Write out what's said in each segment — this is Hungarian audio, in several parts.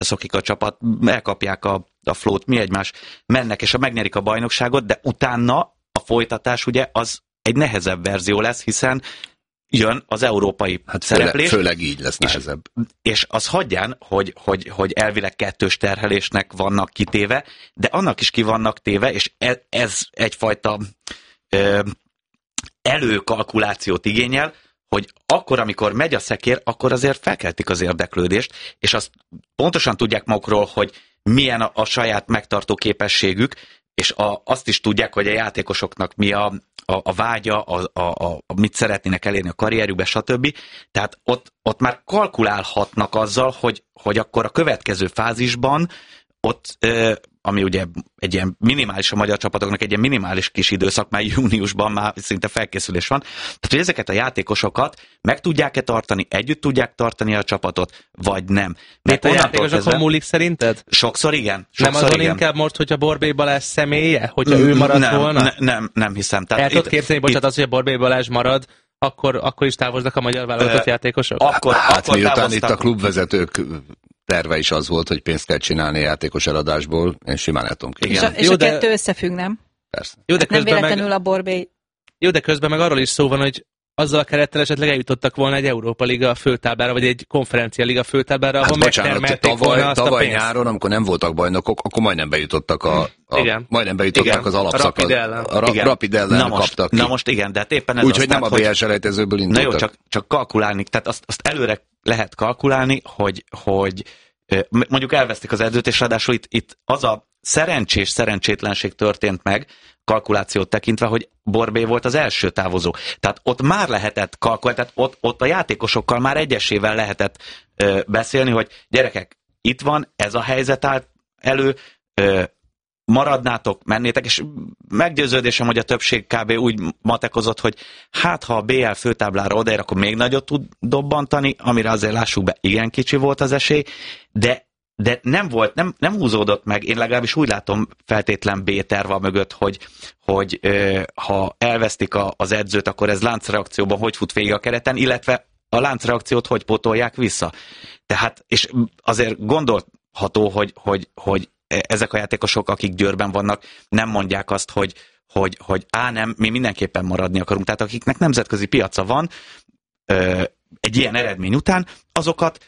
szokik a csapat, elkapják a flót, mi egymás mennek, és megnyerik a bajnokságot, de utána a folytatás ugye az egy nehezebb verzió lesz, hiszen jön az európai szereplés. Főleg így lesz nehezebb. És az hagyján, hogy elvileg kettős terhelésnek vannak kitéve, de annak is ki vannak téve, és ez egyfajta előkalkulációt igényel, hogy akkor, amikor megy a szekér, akkor azért felkeltik az érdeklődést, és azt pontosan tudják magukról, hogy milyen a saját megtartó képességük, és azt is tudják, hogy a játékosoknak mi a vágya, mit szeretnének elérni a karrierjükbe, stb. Tehát ott már kalkulálhatnak azzal, hogy akkor a következő fázisban ott, ami ugye egy ilyen minimális a magyar csapatoknak, egy ilyen minimális kis időszak, már júniusban már szinte felkészülés van. Tehát, hogy ezeket a játékosokat meg tudják-e tartani, együtt tudják tartani a csapatot, vagy nem. Mert a játékosokon múlik szerinted? Sokszor igen. Nem azon inkább most, hogyha Borbély Balázs személye? Hogyha ő maradt volna? Nem hiszem. El tudod képzelni, bocsánat, az, hogy a Borbély Balázs marad, akkor is távoznak a magyar válogatott játékosok? Akkor miután itt a klubvezetők terve is az volt, hogy pénzt kell csinálni a játékos eladásból, én simán el tudom képzelni. És a kettő összefügg, nem? Persze. Jó, de nem véletlenül a Borbély. Jó, de közben meg arról is szó van, hogy azzal a kerettel esetleg eljutottak volna egy Európa Liga főtáblára, vagy egy konferencia liga főtáblára, ahol megtermelték volna azt a pénzt. Tavaly nyáron, amikor nem voltak bajnokok, akkor majdnem bejutottak az alapszakasz. Rapid ellen kaptak ki. Na most igen, de hát éppen ez úgyhogy nem a BL selejtezőből indultak. Na jó, csak kalkulálni, tehát azt előre lehet kalkulálni, hogy mondjuk elvesztik az edzőt, és ráadásul itt az a szerencsétlenség történt meg, kalkulációt tekintve, hogy Borbély volt az első távozó. Tehát ott már lehetett kalkulálni, tehát ott a játékosokkal már egyesével lehetett beszélni, hogy gyerekek, itt van, ez a helyzet áll elő, maradnátok, mennétek, és meggyőződésem, hogy a többség kb. Úgy matekozott, hogy hát ha a BL főtáblára odaér, akkor még nagyot tud dobbantani, amire azért lássuk be, igen kicsi volt az esély, de nem volt, nem húzódott meg, én legalábbis úgy látom feltétlen B-terv mögött, hogy ha elvesztik az edzőt, akkor ez láncreakcióban hogy fut végig a kereten, illetve a láncreakciót hogy pótolják vissza. Tehát, és azért gondolható, hogy ezek a játékosok, akik Győrben vannak, nem mondják azt, hogy nem, mi mindenképpen maradni akarunk. Tehát akiknek nemzetközi piaca van egy ilyen eredmény után, azokat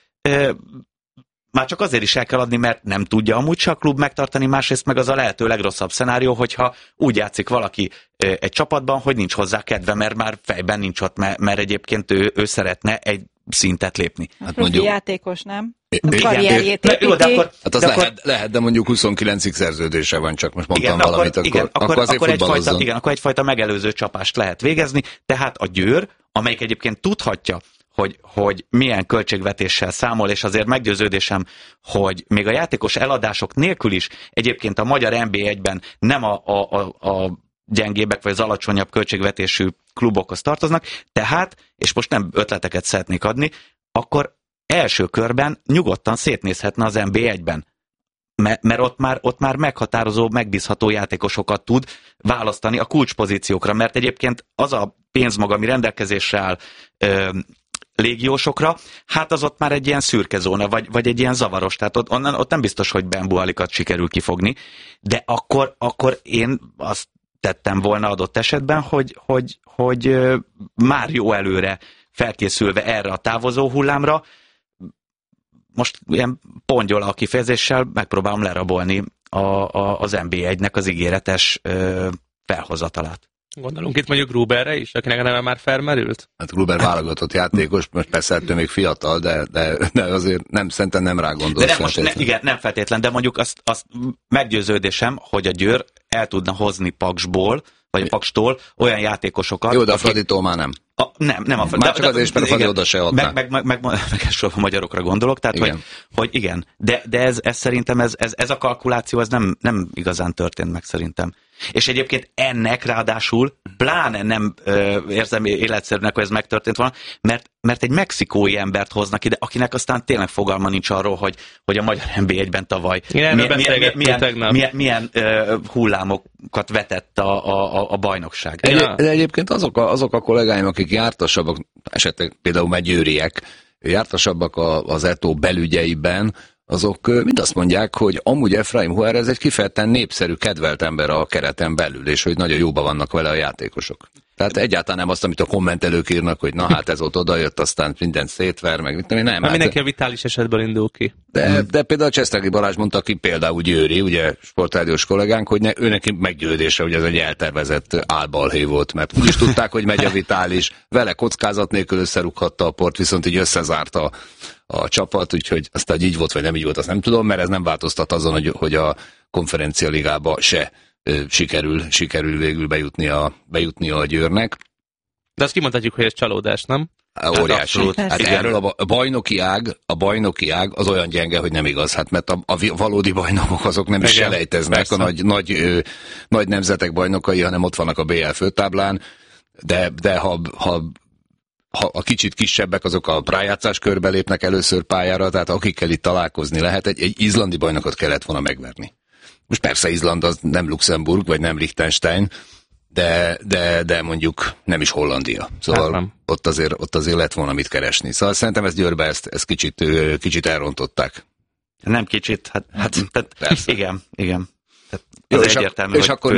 már csak azért is el kell adni, mert nem tudja amúgy se a klub megtartani, másrészt meg az a lehető legrosszabb szenárió, hogyha úgy játszik valaki egy csapatban, hogy nincs hozzá kedve, mert már fejben nincs ott, mert egyébként ő szeretne egy szintet lépni. Hát mondjuk játékos, nem? Karrierjét építi. Hát az lehet, de mondjuk 29-ig szerződése van, csak most mondtam valamit, akkor azért futballozzon. Igen, akkor egyfajta megelőző csapást lehet végezni, tehát a Győr, amelyik egyébként tudhatja, hogy milyen költségvetéssel számol, és azért meggyőződésem, hogy még a játékos eladások nélkül is egyébként a magyar NB1-ben nem a gyengébbek vagy az alacsonyabb költségvetésű klubokhoz tartoznak, tehát, és most nem ötleteket szeretnék adni, akkor első körben nyugodtan szétnézhetne az NB1-ben. Mert ott már meghatározó, megbízható játékosokat tud választani a kulcspozíciókra, mert egyébként az a pénzmag, ami rendelkezésre áll légiósokra, hát az ott már egy ilyen szürke zóna, vagy egy ilyen zavaros, tehát ott nem biztos, hogy Ben Bualikat sikerül kifogni, de akkor én azt tettem volna adott esetben, hogy már jó előre felkészülve erre a távozó hullámra, most ilyen pongyola a kifejezéssel megpróbálom lerabolni az NB1-nek az ígéretes felhozatalát. Gondolunk itt mondjuk Gruberre is, akinek a neve már felmerült? Hát Gruber válogatott játékos, most persze ettől még fiatal, de azért szerintem nem rá gondolsz. Nem feltétlen, de mondjuk azt meggyőződésem, hogy a Győr el tudna hozni Pakstól olyan játékosokat. Jó, de a Fraditól már nem. Nem a Már csak azért, mert a Fradi oda se adná. Meg a magyarokra gondolok, tehát igen. Hogy igen. De ez szerintem ez a kalkuláció ez nem igazán történt meg szerintem. És egyébként ennek ráadásul pláne nem érzem életszerűnek, hogy ez megtörtént volna, mert egy mexikói embert hoznak ide, akinek aztán tényleg fogalma nincs arról, hogy a magyar NB1-ben tavaly milyen hullámokat vetett a bajnokság. De egyébként azok a kollégáim, akik jártasabbak, esetleg például megyőriek, jártasabbak az ETO belügyeiben, azok mind azt mondják, hogy amúgy Efraim Juárez egy kifejezetten népszerű, kedvelt ember a kereten belül, és hogy nagyon jóban vannak vele a játékosok. Tehát egyáltalán nem azt, amit a kommentelők írnak, hogy na hát ez ott odajött, aztán mindent szétver, meg nem. Mindenki a vitális esetből indul ki. De például Csesztegi Balázs mondta ki, például Győri, ugye sportrádiós kollégánk, hogy ő neki meggyőzése, hogy ez egy eltervezett álbalhé volt, mert úgy is tudták, hogy megy a vitális, vele kockázat nélkül összerúghatta a port, viszont így összezárta a csapat, úgyhogy aztán így volt, vagy nem így volt, azt nem tudom, mert ez nem változtat azon, hogy a Konferencia Ligába se sikerül végül bejutni a Győrnek. De azt kimondhatjuk, hogy ez csalódás, nem? Óriási. Hát erről a bajnoki ág az olyan gyenge, hogy nem igaz. Hát mert a valódi bajnokok azok nem is selejteznek, a nagy nemzetek bajnokai, hanem ott vannak a BL főtáblán, de ha a kicsit kisebbek, azok a rájátszás körbe lépnek először pályára, tehát akikkel itt találkozni lehet, egy izlandi bajnokot kellett volna megverni. Most persze Izland az nem Luxemburg, vagy nem Liechtenstein, de mondjuk nem is Hollandia. Szóval ott azért lett volna mit keresni. Szóval szerintem ezt Győrbe ezt kicsit elrontották. Nem kicsit, hát igen. Tehát jó, és egyértelmű, és akkor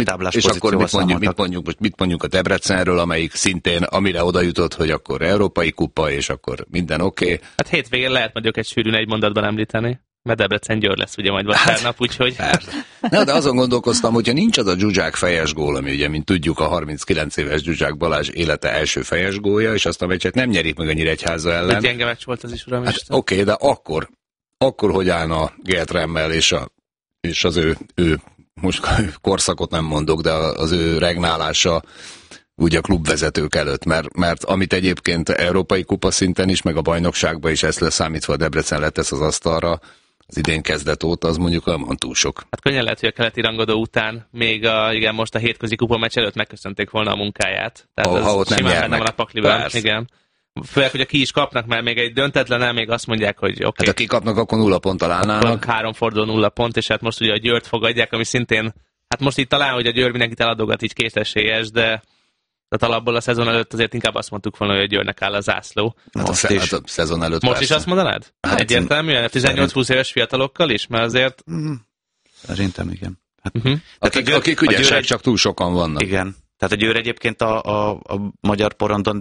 mit mondjuk a Debrecenről, amelyik szintén, amire oda jutott, hogy akkor Európai Kupa, és akkor minden oké. Hát hétvégén lehet majd őket sűrűn egy mondatban említeni. Mert Debrecen Győr lesz ugye majd vasárnap, úgyhogy... De azon gondolkoztam, hogyha nincs az a Zsuzsák fejes gól, ami ugye, mint tudjuk, a 39 éves Zsuzsák Balázs élete első fejes gólja, és azt a meccset nem nyerik meg a Nyíregyháza ellen. De gyenge meccs volt az is, uram. Hát, oké, de akkor hogy állna Gert Remmel és az ő most korszakot nem mondok, de az ő regnálása ugye a klubvezetők előtt, mert amit egyébként Európai Kupa szinten is, meg a bajnokságban is ezt leszámítva a Debrecen letesz az asztalra, az idén kezdet óta, az mondjuk olyan túl sok. Hát könnyen lehet, hogy a keleti rangadó után még most a hétközi kupa meccs előtt megköszönték volna a munkáját. Tehát ha ott nem nyernek. Van a pakliban. Igen. Főleg, hogy a ki is kapnak, mert még egy döntetlennel még azt mondják, hogy oké. Hát ha kikapnak, akkor 0 ponttal állnának. 3 forduló 0 pont, és hát most ugye a Győrt fogadják, ami szintén, hát most itt talán, hogy a Győr mindenkit eladogat, így kétesélyes, de alapból a szezon előtt azért inkább azt mondtuk volna, hogy a Győrnek áll a zászló. Hát a szezon előtt most persze. Is azt mondanád? Hát egyértelműen? 18-20 éves fiatalokkal is? Mert azért... Szerintem igen. Hát, akik ügyesek, csak túl sokan vannak. Igen. Tehát a Győr egyébként a magyar porondon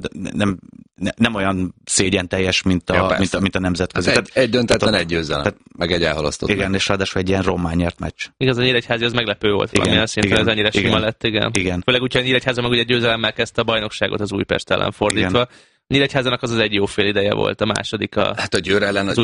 nem olyan szégyen teljes, mint a nemzetközi. Hát egy döntetlen, egy győzelem, meg egy elhalasztott. Igen, és ráadásul egy ilyen rommá nyert meccs. Igaz, a Nyíregyházi az meglepő volt valamilyen szinten, ez ennyire sima lett, igen. Főleg úgy, hogy a Nyíregyháza meg ugye győzelemmel kezdte a bajnokságot az Újpest ellen fordítva. Igen. Nyíregyházának az egy jó fél ideje volt, a második hát a Győr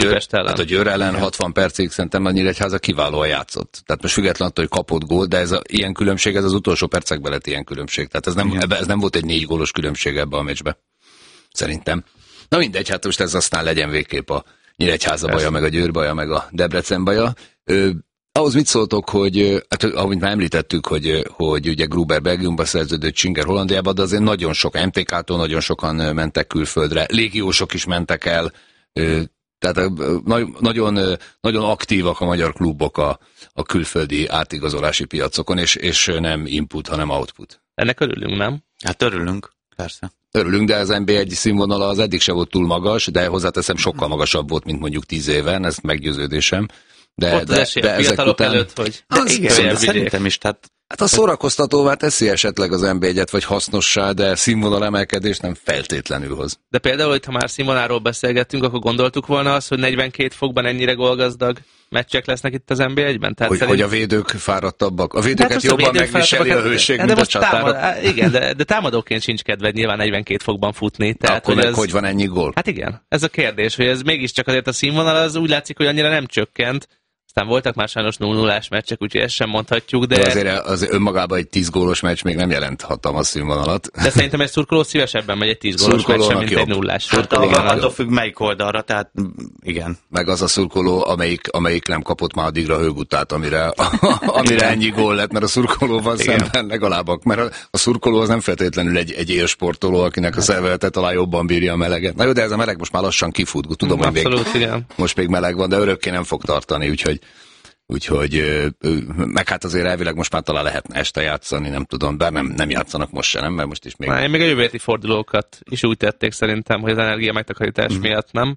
ellen 60 percig szerintem a Nyíregyháza kiválóan játszott. Tehát most függetlenül, hogy kapott gólt, de ilyen különbség, ez az utolsó percekben lett ilyen különbség. Tehát ez nem volt egy 4 gólos különbség ebbe a meccsbe. Szerintem. Na mindegy, hát most ez aztán legyen végképp a Nyíregyháza baja, meg a Győr baja, meg a Debrecen baja. Ahhoz mit szóltok, hogy, hát, ahogy már említettük, hogy ugye Gruber Belgiumba szerződött, Csinger Hollandiába, de azért nagyon sok MTK-tól nagyon sokan mentek külföldre, légiósok is mentek el, tehát nagyon, nagyon aktívak a magyar klubok a külföldi átigazolási piacokon, és nem input, hanem output. Ennek örülünk, nem? Hát örülünk, persze. Örülünk, de az NB1 színvonala az eddig se volt túl magas, de hozzáteszem sokkal magasabb volt, mint mondjuk 10 éven, ez meggyőződésem. De ezek után... előtt, hogy... Igen, szerintem is, tehát... Hát a szórakoztatóvá teszi esetleg az NB1-et, vagy hasznossá, de színvonal emelkedés nem feltétlenül hoz. De például, hogy ha már színvonalról beszélgettünk, akkor gondoltuk volna azt, hogy 42 fokban ennyire gólgazdag meccsek lesznek itt az NB1-ben? Tehát hogy a védők fáradtabbak. A védőket jobban megviseli a hőség, mint a csatárok. Igen, de támadóként sincs kedved nyilván 42 fokban futni. Tehát, akkor hogy van ennyi gól? Hát igen, ez a kérdés, hogy ez mégiscsak azért a színvonal az úgy látszik, hogy annyira nem csökkent. Aztán voltak már sajnos 0-0-ás meccsek, úgyhogy ezt sem mondhatjuk, de... Azért az önmagában egy 10 gólos meccs még nem jelent hatalmas színvonalat. De szerintem egy szurkoló szívesebben megy egy 10 gólos meccs sem, mint egy 0-ás. Hát attól függ melyik oldalra, tehát igen. Meg az a szurkoló, amelyik nem kapott már addigra hőgutát, amire ennyi gól lett, mert a szurkolóval szemben legalább. Mert a szurkoló az nem feltétlenül egy élsportoló, akinek a szervezete talán jobban bírja a meleget. Na jó, de ez a meleg most már lassan kifut. Tudom, hogy most még meleg van, de örökké nem fog tartani, úgyhogy meg hát azért elvileg most már talán lehetne este játszani, nem tudom, bár nem játszanak most se, nem? Mert most is még... Még a jövő héti fordulókat is úgy tették szerintem, hogy az energia megtakarítás miatt nem.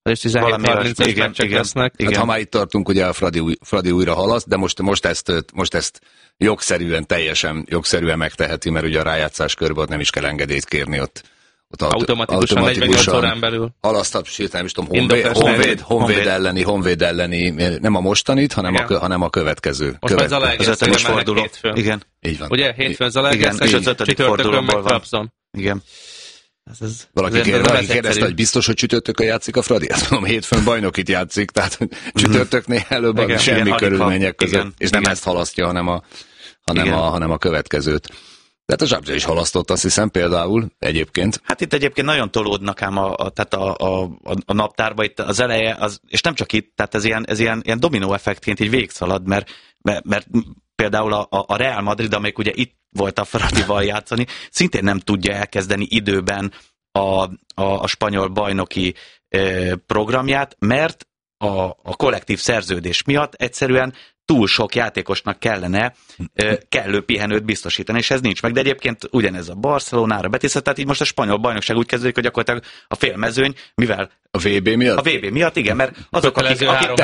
és 17-30-es meccsek lesznek. Hát, ha már itt tartunk, ugye a Fradi újra halaszt, de most ezt teljesen jogszerűen megteheti, mert ugye a rájátszás körben ott nem is kell engedélyt kérni, ott automatikusan 48 órán belül. Halasztat, sőt, nem is tudom, Honvéd elleni, nem a mostanit, hanem a következő. Most már Zalaegerszegen mennek hétfőn. Igen. Így van. Ugye, hétfőn Zalaegerszegen, és az 5. fordulóból meg Trabzon. Igen. Valaki kérdezte, hogy biztos, hogy csütörtökön játszik a Fradi? Azt mondom, hétfőn bajnokit játszik, tehát csütörtöknél előbb semmi körülmények között. És nem ezt halasztja, hanem a következőt. De hát a Zsábzsa is halasztott, azt hiszem például egyébként. Hát itt egyébként nagyon tolódnak ám tehát a naptárba, itt az eleje, és nem csak itt, tehát ez ilyen dominó effektként így végigszalad, mert például a Real Madrid, amelyik ugye itt volt a Fradival játszani, szintén nem tudja elkezdeni időben a spanyol bajnoki programját, mert a kollektív szerződés miatt egyszerűen túl sok játékosnak kellene kellő pihenőt biztosítani, és ez nincs meg. De egyébként ugyanez a Barcelonára, Betisre, tehát így most a spanyol bajnokság úgy kezdődik, hogy gyakorlatilag a félmezőny, mivel a VB miatt? A VB miatt, igen, mert azok, aki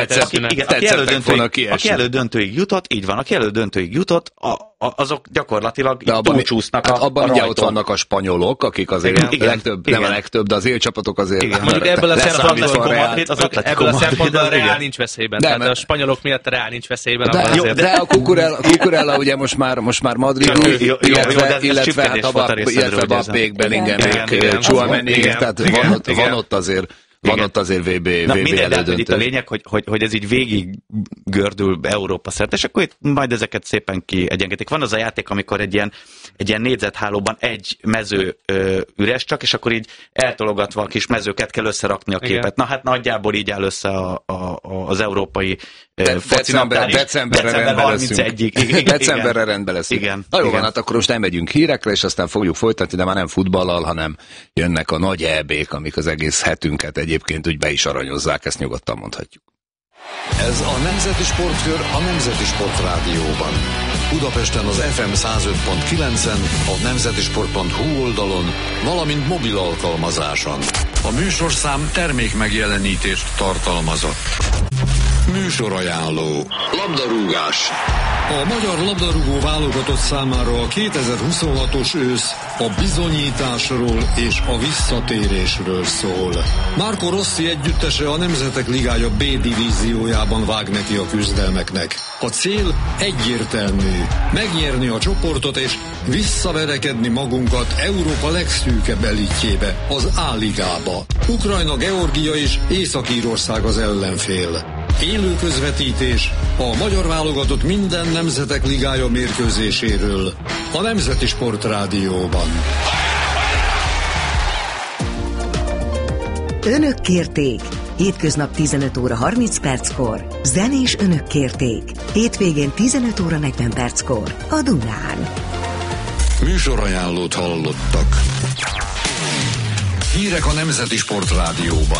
elődöntőig jutott, így van, aki elődöntőig jutott, azok gyakorlatilag túlcsúsznak a rajton. Ott vannak a spanyolok, akik azért nem a legtöbb, de az élcsapatok azért... Mondjuk ebből a szempontból a Real nincs veszélyben. Tehát a spanyolok miatt a Real nincs veszélyben. De a Cucurella ugye most már madridi, illetve Bappék, Bellinghamék, Tchouaméniék, tehát van ott azért VB elődöntő. Itt a lényeg, hogy ez így végig gördül Európa szerte, és akkor itt majd ezeket szépen kiegyengetik. Van az a játék, amikor egy ilyen négyzethálóban egy mező üres csak, és akkor így eltologatva a kis mezőket kell összerakni a képet. Igen. Na hát nagyjából így áll össze az európai foci naptár is. December 31-ig. Decemberre rendben lesz. Igen. Na jó van, hát akkor most elmegyünk hírekre, és aztán fogjuk folytatni, de már nem futballal, hanem jönnek a nagy EB-k, amik az egész hetünket egyébként úgy be is aranyozzák, ezt nyugodtan mondhatjuk. Ez a Nemzeti Sportkör a Nemzeti Sport Rádióban. Budapesten az FM 105.9-en, a nemzetisport.hu oldalon, valamint mobil alkalmazáson. A műsorszám termék megjelenítést tartalmazott. Műsorajánló. Labdarúgás. A magyar labdarúgó válogatott számára a 2026-os ősz a bizonyításról és a visszatérésről szól. Marco Rossi együttese a Nemzetek Ligája B divíziójában vág neki a küzdelmeknek. A cél egyértelmű: megnyerni a csoportot és visszaverekedni magunkat Európa legszűkebb elitjébe, az A-ligába. Ukrajna, Georgia és Észak-Írország az ellenfél. Élő közvetítés a magyar válogatott minden Nemzetek Ligája mérkőzéséről a Nemzeti Sport Rádióban. Önök kérték. Hétköznap 15 óra 30 perckor. Zenés önök kérték. Hétvégén 15 óra 40 perckor. A Dunán. Műsorajánlót hallottak. Hírek a Nemzeti Sport Rádióban.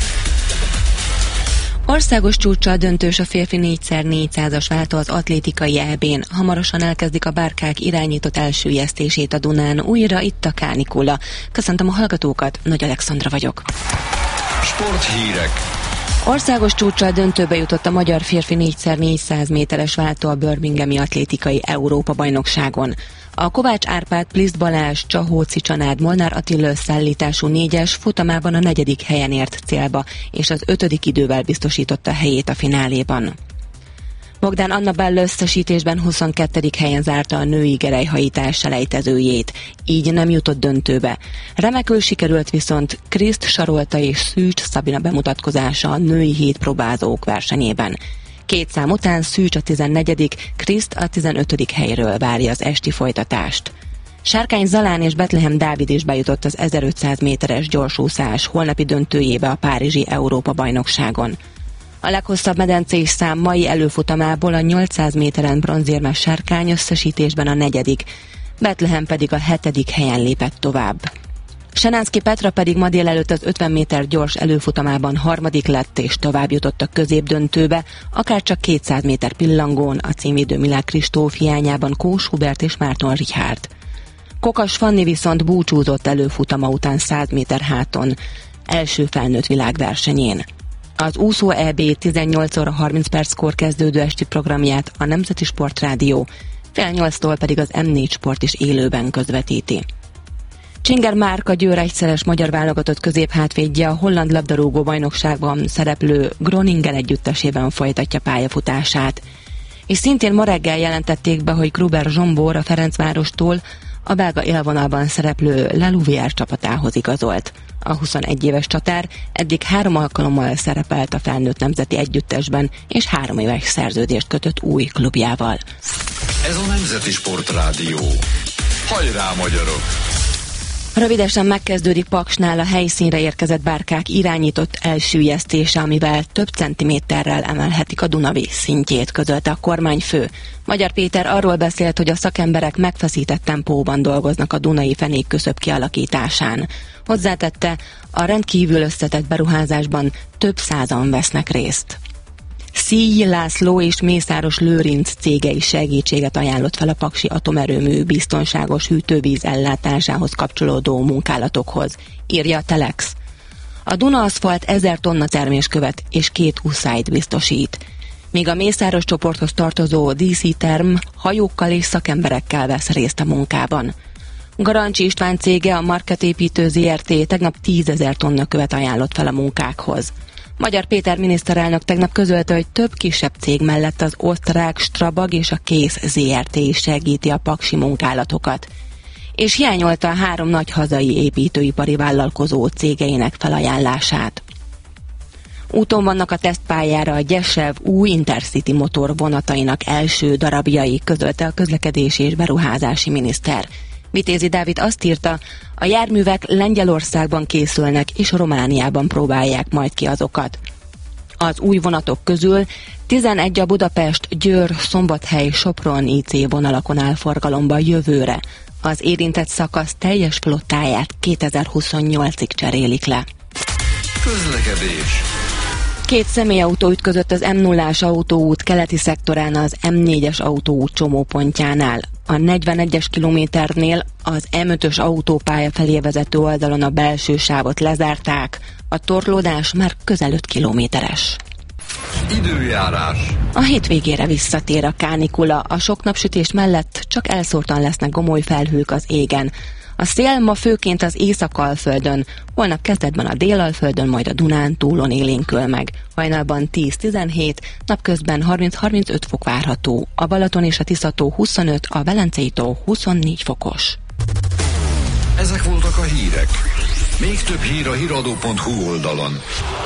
Országos csúccsal döntős a férfi 4x400-as váltó az atlétikai EB-n. Hamarosan elkezdik a bárkák irányított elsüllyesztését a Dunán. Újra itt a kánikula. Köszöntöm a hallgatókat, Nagy Alexandra vagyok. Sporthírek. Országos csúccsal döntőbe jutott a magyar férfi 4x400 méteres váltó a Birminghami atlétikai Európa-bajnokságon. A Kovács Árpád, Pliszt Balázs, Csahóci Csanád, Molnár Attila összeállítású 4-es futamában a 4. helyen ért célba, és az 5. idővel biztosította helyét a fináléban. Bogdán Anna Bell összesítésben 22. helyen zárta a női gerelyhajítás selejtezőjét, így nem jutott döntőbe. Remekül sikerült viszont Kriszt Sarolta és Szűcs Szabina bemutatkozása a női hétpróbázók versenyében. 2 szám után Szűcs a 14., Kriszt a 15. helyről várja az esti folytatást. Sárkány Zalán és Betlehem Dávid is bejutott az 1500 méteres gyorsúszás holnapi döntőjébe a párizsi Európa-bajnokságon. A leghosszabb medencés szám mai előfutamából a 800 méteren bronzérmes Sárkány összesítésben a 4., Betlehem pedig a 7. helyen lépett tovább. Senánszky Petra pedig ma délelőtt az 50 méter gyors előfutamában 3. lett és tovább jutott a középdöntőbe, akárcsak 200 méter pillangón, a címvédő Milák Kristóf hiányában Kós Hubert és Márton Richárd. Kokas Fanni viszont búcsúzott előfutama után 100 méter háton. első felnőtt világversenyén. Az úszó EB 18 óra 30 perckor kezdődő esti programját a Nemzeti Sportrádió, fél 8-tól pedig az M4 Sport is élőben közvetíti. Csinger Márka Győr egyszeres magyar válogatott középhátvédje a holland labdarúgó bajnokságban szereplő Groningen együttesében folytatja pályafutását. És szintén ma reggel jelentették be, hogy Gruber Zsombor a Ferencvárostól a belga élvonalban szereplő La Louvière csapatához igazolt. A 21 éves csatár eddig 3 alkalommal szerepelt a felnőtt nemzeti együttesben, és 3 éves szerződést kötött új klubjával. Ez a Nemzeti Sportrádió. Hajrá, magyarok! Rövidesen megkezdődik Paksnál a helyszínre érkezett bárkák irányított elsüllyesztése, amivel több centiméterrel emelhetik a Dunavíz szintjét, közölte a kormányfő. Magyar Péter arról beszélt, hogy a szakemberek megfeszített tempóban dolgoznak a Dunai fenékküszöb kialakításán. Hozzátette, a rendkívül összetett beruházásban több százan vesznek részt. Szíj László és Mészáros Lőrinc cégei segítséget ajánlott fel a paksi atomerőmű biztonságos hűtővíz ellátásához kapcsolódó munkálatokhoz, írja a Telex. A Duna Aszfalt 1000 tonna terméskövet és 2 uszályt biztosít, míg a Mészáros csoporthoz tartozó DC Term hajókkal és szakemberekkel vesz részt a munkában. Garancsi István cége, a Market építő ZRT tegnap 10 000 tonna követ ajánlott fel a munkákhoz. Magyar Péter miniszterelnök tegnap közölte, hogy több kisebb cég mellett az osztrák Strabag és a Kész ZRT is segíti a paksi munkálatokat, és hiányolta a 3 nagy hazai építőipari vállalkozó cégeinek felajánlását. Úton vannak a tesztpályára a Gyesev új Intercity motor vonatainak első darabjai, közölte a közlekedési és beruházási miniszter. Vitézi Dávid azt írta, a járművek Lengyelországban készülnek és Romániában próbálják majd ki azokat. Az új vonatok közül 11 a Budapest, Győr, Szombathely, Sopron IC vonalakon áll forgalomba jövőre. Az érintett szakasz teljes flottáját 2028-ig cserélik le. Közlekedés. 2 személyautó ütközött az M0-ás autóút keleti szektorán az M4-es autóút csomópontjánál. A 41-es kilométernél az M5-ös autópálya felé vezető oldalon a belső sávot lezárták. A torlódás már közel 5 kilométeres. Időjárás. A hétvégére visszatér a kánikula. A sok napsütés mellett csak elszórtan lesznek gomoly felhők az égen. A szél ma főként az Észak-Alföldön, holnap kezdetben a Dél-Alföldön, majd a Dunán túlon élénkül meg. Hajnalban 10-17, napközben 30-35 fok várható. A Balaton és a Tisza-tó 25, a Velencei-tó 24 fokos. Ezek voltak a hírek. Még több hír a hiradó.hu oldalon.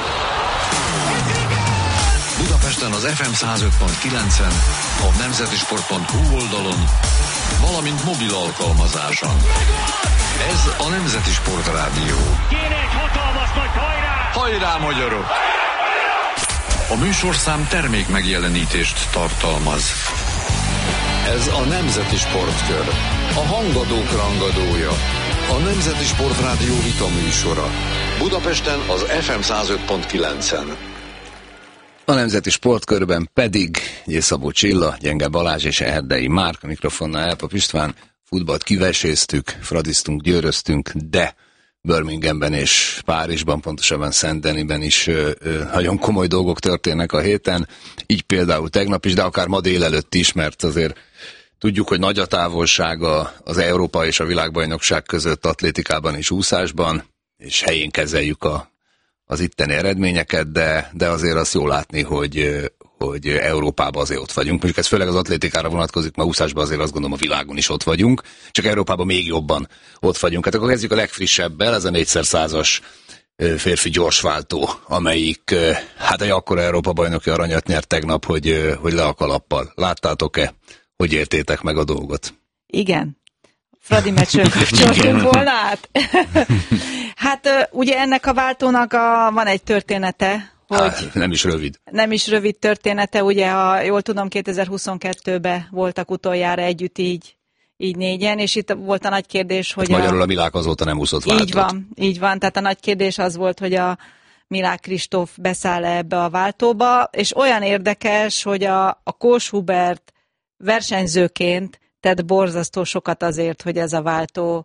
Budapesten az FM 105.9-en, a nemzetisport.hu oldalon, valamint mobil alkalmazáson. Ez a Nemzeti Sportrádió. Kéne egy hatalmas nagy hajrá! Hajrá, magyarok! A műsorszám termék megjelenítést tartalmaz. Ez a Nemzeti Sportkör. A hangadók rangadója. A Nemzeti Sportrádió vitaműsora. Budapesten az FM 105.9-en. A Nemzeti Sportkörben pedig Szabó Csilla, Gyenge Balázs és Erdei Márk, a mikrofonnál Elpap István. Futballt kiveséztük, fradiztunk, győröztünk, de Birminghamben és Párizsban, pontosabban Saint-Denisben is nagyon komoly dolgok történnek a héten. Így például tegnap is, de akár ma délelőtt is, mert azért tudjuk, hogy nagy a távolsága az Európa és a világbajnokság között atlétikában és úszásban, és helyén kezeljük az itteni eredményeket, de azért azt jól látni, hogy Európában azért ott vagyunk. Mondjuk ez főleg az atlétikára vonatkozik, mert úszásban azért azt gondolom a világon is ott vagyunk, csak Európában még jobban ott vagyunk. Hát akkor kezdjük a legfrissebbel, ez a 4x100-as férfi gyorsváltó, amelyik hát egy akkora Európa-bajnoki aranyat nyert tegnap, hogy le a kalappal. Láttátok-e? Hogy értétek meg a dolgot? Igen. Fradi meccsről kapcsoltunk volna át. Hát ugye ennek a váltónak van egy története, hogy... Nem is rövid. Nem is rövid története, ugye, ha jól tudom, 2022-ben voltak utoljára együtt így négyen, és itt volt a nagy kérdés, hogy... Magyarul a Milák azóta nem úszott váltót. Így van, tehát a nagy kérdés az volt, hogy a Milák Kristóf beszáll ebbe a váltóba, és olyan érdekes, hogy a Kós Hubert versenyzőként tett borzasztó sokat azért, hogy ez a váltó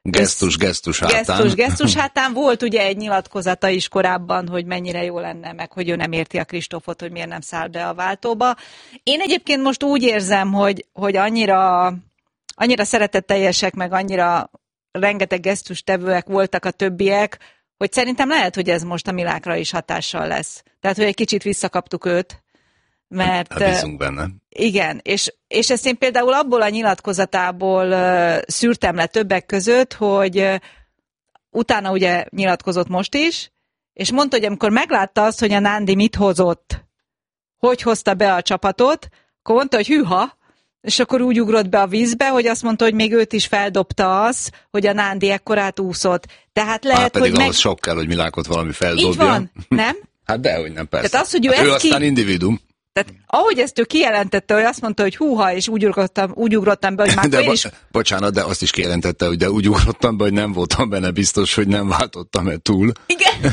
Gesztus hátán. Gesztus hátán volt ugye egy nyilatkozata is korábban, hogy mennyire jó lenne, meg hogy ő nem érti a Kristófot, hogy miért nem száll be a váltóba. Én egyébként most úgy érzem, hogy annyira szeretetteljesek, meg annyira rengeteg gesztustevőek voltak a többiek, hogy szerintem lehet, hogy ez most a Milákra is hatással lesz. Tehát, hogy egy kicsit visszakaptuk őt, mert... Hát bízunk benne. Igen, és ezt én például abból a nyilatkozatából szűrtem le többek között, hogy utána ugye nyilatkozott most is, és mondta, hogy amikor meglátta azt, hogy a Nándi mit hozott, hogy hozta be a csapatot, akkor mondta, hogy hűha, és akkor úgy ugrott be a vízbe, hogy azt mondta, hogy még őt is feldobta az, hogy a Nándi ekkorát úszott. Tehát lehet, pedig hogy ahhoz sok kell, hogy Milákot valami feldobja. Így van, nem? Hát dehogy nem, persze. Tehát az, hogy ő aztán individuum. Tehát ahogy ezt ő kijelentette, hogy azt mondta, hogy húha, és úgy ugrottam be, hogy már de én is... Bocsánat, de azt is kijelentette, hogy de úgy ugrottam be, hogy nem voltam benne biztos, hogy nem váltottam-e túl. Igen.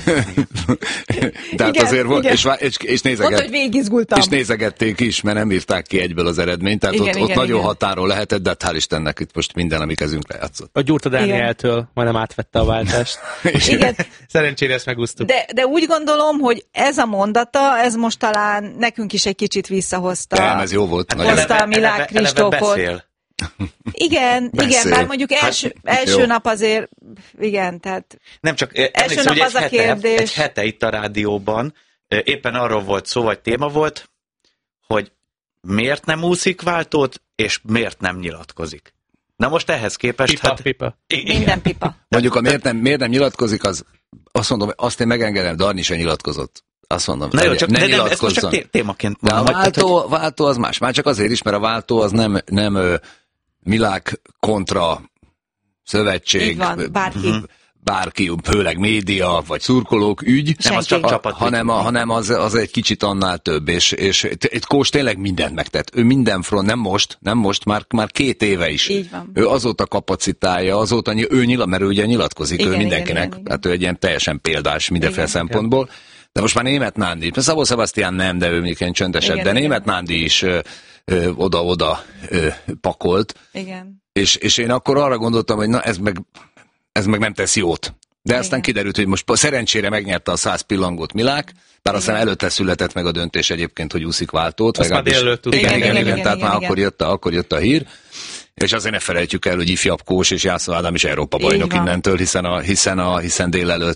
De hát igen, azért volt, és mondta, hogy végigizgultam. És nézegették is, mert nem írták ki egyből az eredményt, tehát igen, ott nagyon határon lehetett, de hál' Istennek itt most minden, ami kezünkre játszott. A Gyurta Dánieltől majdnem átvette a váltást. Igen. Szerencsére ezt megúsztuk. De úgy gondolom, hogy ez a mondata, ez most talán nekünk is egy kicsit visszahozta. Nem, ez jó volt. Hozta a Milák Kristófot. Igen, bár mondjuk első nap azért, igen, tehát... Nem csak, első nap az a kérdés. Egy hete itt a rádióban éppen arról volt szó, vagy téma volt, hogy miért nem úszik váltót, és miért nem nyilatkozik. Na most ehhez képest... Pipa. Minden pipa. Mondjuk a miért nem nyilatkozik, az azt mondom, azt én megengedem, Darni se nyilatkozott. Azt mondom, na jó, csak, ne de ezt most csak témaként mondom. De a váltó az más. Már csak azért is, mert a váltó az nem Milák kontra szövetség. Így van, bárki, főleg média, vagy szurkolók ügy, nem az csak csapat, hanem az egy kicsit annál több, és egy Kós tényleg mindent megtett. Ő minden front, nem most, már 2 éve is. Így van. Ő azóta kapacitálja, azóta mert ő ugye nyilatkozik, igen, ő mindenkinek, igen. Hát ő egy ilyen teljesen példás mindenféle szempontból. De most már Németh Nándi, Szabó Sebastián nem, de ő még csöndesebb, igen, de Németh Nándi is oda-oda pakolt. Igen. És én akkor arra gondoltam, hogy na ez meg nem tesz jót. De aztán kiderült, hogy most szerencsére megnyerte a 100 pillangót Milák, bár aztán előtte született meg a döntés egyébként, hogy úszik váltót. Azt már délelőtt tudtuk. Igen, tehát már akkor jött a hír. És azért ne felejtjük el, hogy ifjabb Kós és Jászó Ádám is Európa bajnok innentől, hiszen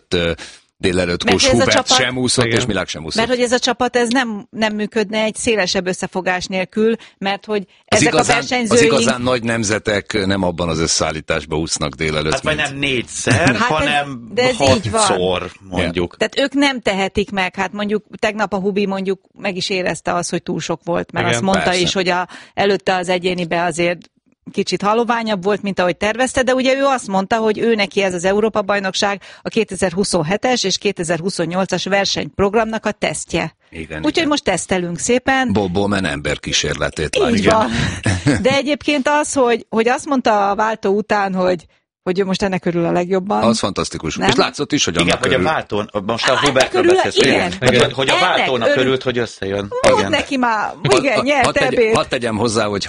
délelőtt Kós Hubert sem úszott, és Milák sem úszott. Mert hogy ez a csapat ez nem működne egy szélesebb összefogás nélkül, mert hogy ezek a versenyzőink... Az igazán nagy nemzetek nem abban az összeállításban úsznak délelőtt. Hát vagy nem 4-szer, hanem 6-szor mondjuk. Tehát ők nem tehetik meg, hát mondjuk tegnap a Hubi mondjuk meg is érezte azt, hogy túl sok volt, mert azt mondta is, hogy előtte az egyénibe azért kicsit haloványabb volt, mint ahogy tervezte, de ugye ő azt mondta, hogy ő neki ez az Európa-bajnokság a 2027-es és 2028-as versenyprogramnak a tesztje. Úgyhogy most tesztelünk szépen. Bob-Bowman emberkísérletét várjuk. Így van. De egyébként az, hogy azt mondta a váltó után, hogy ő most ennek örül a legjobban. Az fantasztikus. Nem? És látszott is, hogy annak igen, hogy a váltón, most a Hubertről beszélsz. Hogy a váltónak örült, hogy összejön. Volt neki már, igen, nyert ebéd. Hadd tegyem hozzá, hogy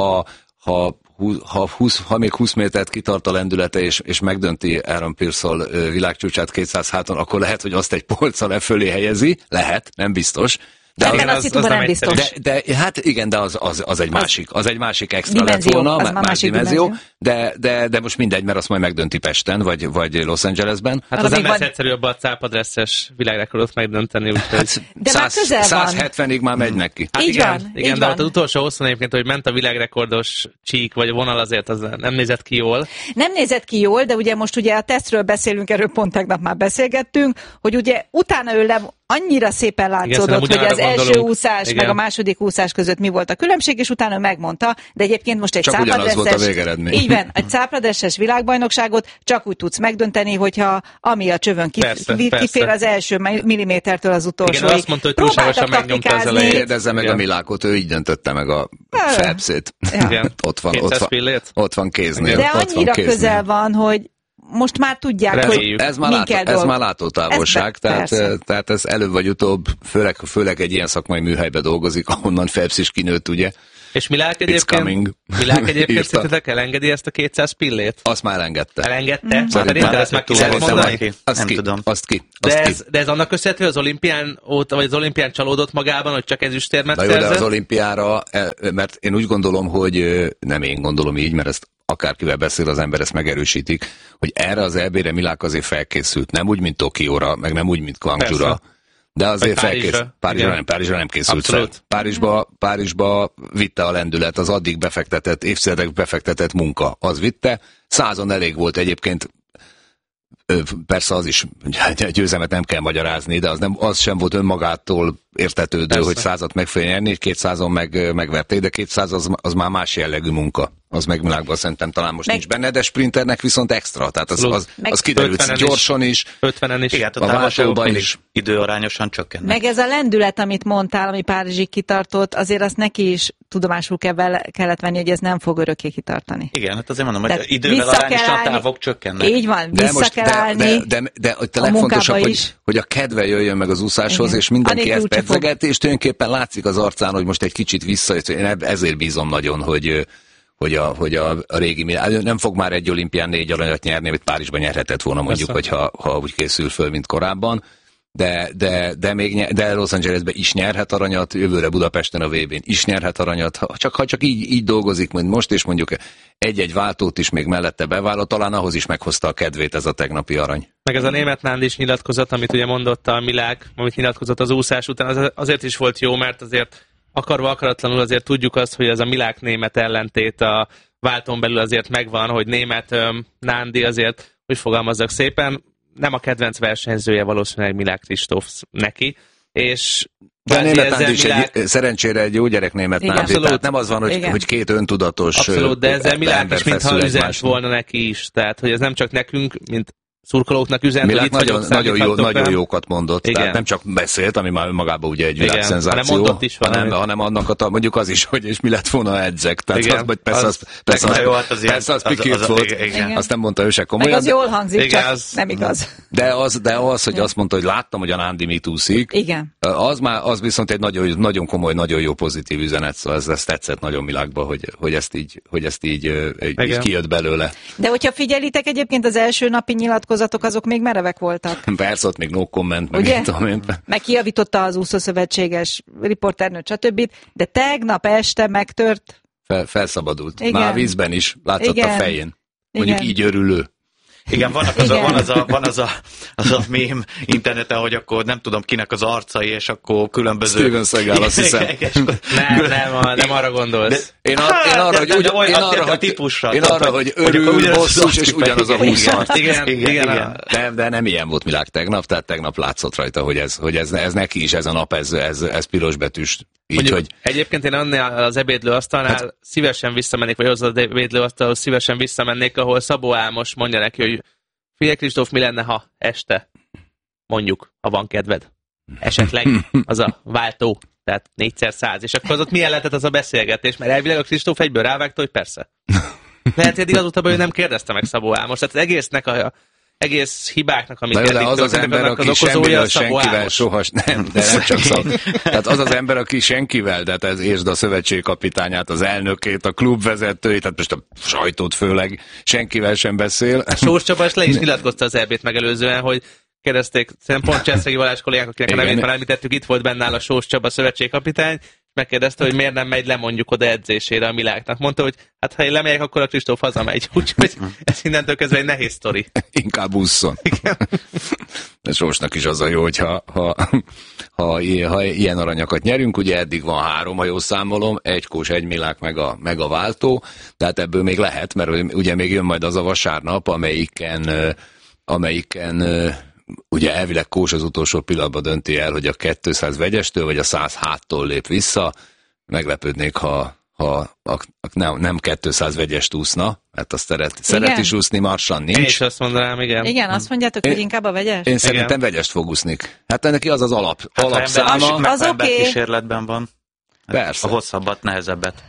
ha még 20 métert kitart a lendülete, és megdönti Aaron Pearsall világcsúcsát 200 háton, akkor lehet, hogy azt egy polccal lefölé helyezi. Lehet, nem biztos. De az nem biztos. De hát igen, de az egy másik extra lett volna, más dimenzió. De most mindegy, mert azt majd megdönti Pesten, vagy Los Angelesben. Hát az ember egyszerűbb a cápadresszes világrekordot megdönteni, úgyhogy... De már közel van. 170-ig már megy neki. Hát igen, de ott az utolsó hosszon egyébként, hogy ment a világrekordos csík, vagy vonal, azért az nem nézett ki jól. Nem nézett ki jól, de ugye most ugye a tesztről beszélünk, erről pont tegnap már beszélgettünk, hogy ugye utána ő annyira szépen látszódott, hogy az első úszás meg a második úszás között mi volt a különbség, és utána megmondta, de egyébként most egy cápadresses világbajnokságot csak úgy tudsz megdönteni, hogyha ami a csövön kifér az első millimétertől az utolsóig. Igen, azt mondta, hogy túlságosan megnyomta az elejét. Kérdezze meg a Milákot, ő így döntötte meg a Phelpsét. Ott van kéznél. De annyira közel van, hogy most már tudják, hogy ez már látótávolság, tehát ez előbb vagy utóbb, főleg egy ilyen szakmai műhelyben dolgozik, ahonnan Phelps is kinőtt, ugye, És Milák egyébként szerintetek elengedi ezt a 200 pillét? Azt már elengedte. Elengedte? Szerintem ezt már ki lehet mondani? Azt ki. De ez annak köszönhető, az olimpián óta, vagy az olimpián csalódott magában, hogy csak ezüstérmet szerzett? De az olimpiára, mert én úgy gondolom, hogy nem én gondolom így, mert ezt akárkivel beszél az ember, ezt megerősítik, hogy erre az EB-re Milák azért felkészült. Nem úgy, mint Tokióra, meg nem úgy, mint Guangzhou-ra. De azért felkészült. Párizsra nem készült fel. Párizsba vitte a lendület, az addig befektetett, évtizedek befektetett munka. Az vitte. 100-on elég volt egyébként. Persze az is, győzelmet nem kell magyarázni, de az sem volt önmagától értetődő, hogy 100-at meg fogja nyerni, 200-on megverték, de 200 az már más jellegű munka. Az meg Milákban szerintem talán most nincs benne, de sprinternek viszont extra, tehát az kiderült gyorsan is, 50-en is. Igen, a váltóban is időarányosan csökken. Meg ez a lendület, amit mondtál, ami Párizsig kitartott, azért azt neki is tudomásul kellett venni, hogy ez nem fog örökké kitartani. Igen, hát azért mondom, hogy idővel arányosan a távok csökkennek. Így van, kell állni. De a legfontosabb, hogy a kedve jöjjön meg az úszáshoz, igen. És mindenki ezt pedzeget, és tulajdonképpen látszik az arcán, hogy most egy kicsit visszajött. Én ezért bízom nagyon, hogy a régi Milák nem fog már egy olimpián 4 aranyat nyerni, amit Párizsban nyerhetett volna mondjuk, vagy ha úgy készül föl, mint korábban. De Los Angelesben is nyerhet aranyat, jövőre Budapesten a VB-n is nyerhet aranyat, ha csak így dolgozik, mint most, és mondjuk egy-egy váltót is még mellette bevállal, talán ahhoz is meghozta a kedvét ez a tegnapi arany. Meg ez a német nándis nyilatkozat, amit ugye mondott a Milák, amit nyilatkozott az úszás után, azért is volt jó, mert azért akarva akaratlanul azért tudjuk azt, hogy ez a Milák-német ellentét a váltón belül azért megvan, hogy német nándi azért, hogy fogalmazzak szépen, nem a kedvenc versenyzője valószínűleg Milák Kristóf neki, és de a német nándi is szerencsére egy jó gyerek német nándi, tehát nem az van, hogy két öntudatos abszolút, de ezzel Milák is mintha üzent volna neki is, tehát hogy ez nem csak nekünk, mint szurkolóknak üzent, Milák nagyon jókat mondott, igen. Tehát nem csak beszélt, ami már önmagában ugye egy világszenzáció, hanem annak mondjuk az is, hogy és mi lett volna edzek. Tehát persze az pikült volt, azt nem mondta ő se komolyan. Meg az jól hangzik, csak nem igaz. De az, hogy azt mondta, hogy láttam, hogy a nándi mit úszik, igen. Az viszont egy nagyon komoly, nagyon jó pozitív üzenet, szóval ez tetszett nagyon Milákba, hogy ezt így kijött belőle. De hogyha figyelitek, egyébként az első napi nyilatkozatok azok még merevek voltak. Persze, ott még no comment, meg kijavította az úszószövetséges riporternő, stb. De tegnap este megtört. Felszabadult. Igen. Már vízben is, látszott a fején. Mondjuk igen. Így örülő. Igen, van az a mém interneten, hogy akkor nem tudom kinek az arcai, és akkor különböző... Steven Seagal, azt hiszem. Nem arra gondolsz. Én arra, hogy örül, bosszús, és ugyanaz a 20 arc. Igen. De nem ilyen volt Milák tegnap, tehát tegnap látszott rajta, hogy ez neki is ez a nap, ez piros betűs. Egyébként én annál az ebédlőasztalnál szívesen visszamennék, vagy az ebédlőasztalhoz szívesen visszamennék, ahol Szabó Álmos mondja neki, hogy figyelj Kristóf, mi lenne, ha este, mondjuk, ha van kedved, esetleg az a váltó, tehát 4x100, és akkor az ott milyen lehetett az a beszélgetés, mert elvileg a Kristóf egyből rávágta, hogy persze. Lehet, hogy igazolta, hogy ő nem kérdezte meg Szabó Álmos, tehát az egésznek egész hibáknak, amit de az az ember, aki semmivel senkivel soha nem, de nem csak szó. Tehát az az ember, aki senkivel, de ez értsd a szövetségkapitányát, az elnökét, a klubvezetőjét, tehát most a sajtót főleg senkivel sem beszél. Sós Csaba le is nyilatkozta az EB-t megelőzően, hogy kérdezték, szerintem pont Csesszegi Balázs kollégák, akinek a nevét már említettük, itt volt benne a Sós Csaba szövetségkapitány, megkérdezte, hogy miért nem megy le mondjuk oda edzésére a Miláknak. Mondta, hogy hát ha én lemegyek, akkor a Kristóf hazamegy. Úgyhogy ez innentől kezdve egy nehéz sztori. Inkább ússzon. De Sósnak is az a jó, ha ilyen aranyakat nyerünk, ugye eddig van 3, ha jól számolom, 1 Kós, 1 Milák, meg a váltó, tehát ebből még lehet, mert ugye még jön majd az a vasárnap, amelyiken ugye elvileg Kós az utolsó pillanatban dönti el, hogy a 200 vegyestől, vagy a 100 háttól lép vissza. Meglepődnék, ha nem 200 vegyest úszna, mert azt szeret is úszni, Marsan nincs. Én is azt mondanám, igen. Igen, azt mondjátok, hogy inkább a vegyes? Én szerintem vegyest fog úszni. Hát neki az az alapszáma. Az oké. Kísérletben van. Persze. A hosszabbat, nehezebbet.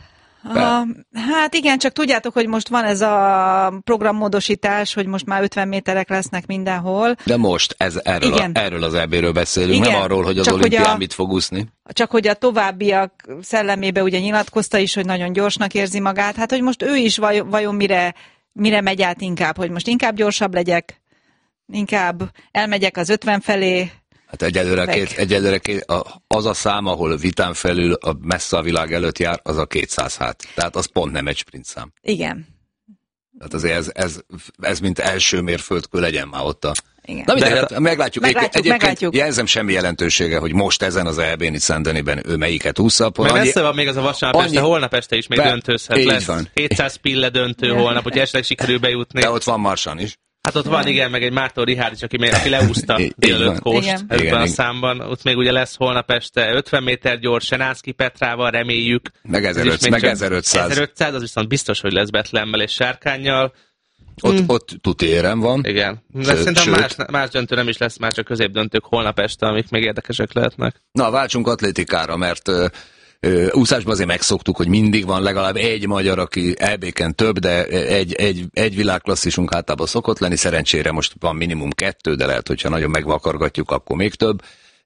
Hát igen, csak tudjátok, hogy most van ez a programmódosítás, hogy most már 50 méterek lesznek mindenhol. De most erről az EB-ről beszélünk, igen, nem arról, hogy az olimpián mit fog úszni. Csak hogy a továbbiak szellemébe ugye nyilatkozta is, hogy nagyon gyorsnak érzi magát. Hát, hogy most ő is vajon mire megy át inkább, hogy most inkább gyorsabb legyek, inkább elmegyek az 50 felé. Hát egyelőre az a szám, ahol vitán felül a messze a világ előtt jár, az a 200 hát. Tehát az pont nem egy sprint szám. Igen. Tehát azért ez mint első mérföldkő legyen már ott a... Igen. Na mindegy, meglátjuk. Meglátjuk. Jelzem semmi jelentősége, hogy most ezen az EB-n itt Szentendeniben ő melyiket ússza. Mert messze van még az a vasárnap este, holnap este is még döntőzhet. Lesz van. 700 pille döntő holnap, hogy esetleg sikerül bejutni. De ott van Marsan is. Hát ott van, igen, meg egy Márton Richárd is, aki leúszta délelőtt Kóst ebben a számban. Ott még ugye lesz holnap este 50 méter gyors, Senánszky Petrával, reméljük. Meg 1500. 1500, az viszont biztos, hogy lesz Betlemmel és Sárkánnyal. Ott tuti érem van. Igen. De szerintem más döntő nem is lesz, már csak középdöntők holnap este, amik még érdekesek lehetnek. Na, váltsunk atlétikára, mert úszásban azért megszoktuk, hogy mindig van legalább egy magyar, aki EB-ken több, de egy világklasszisunk általában szokott lenni. Szerencsére most van minimum 2, de lehet, hogyha nagyon megvakargatjuk, akkor még több.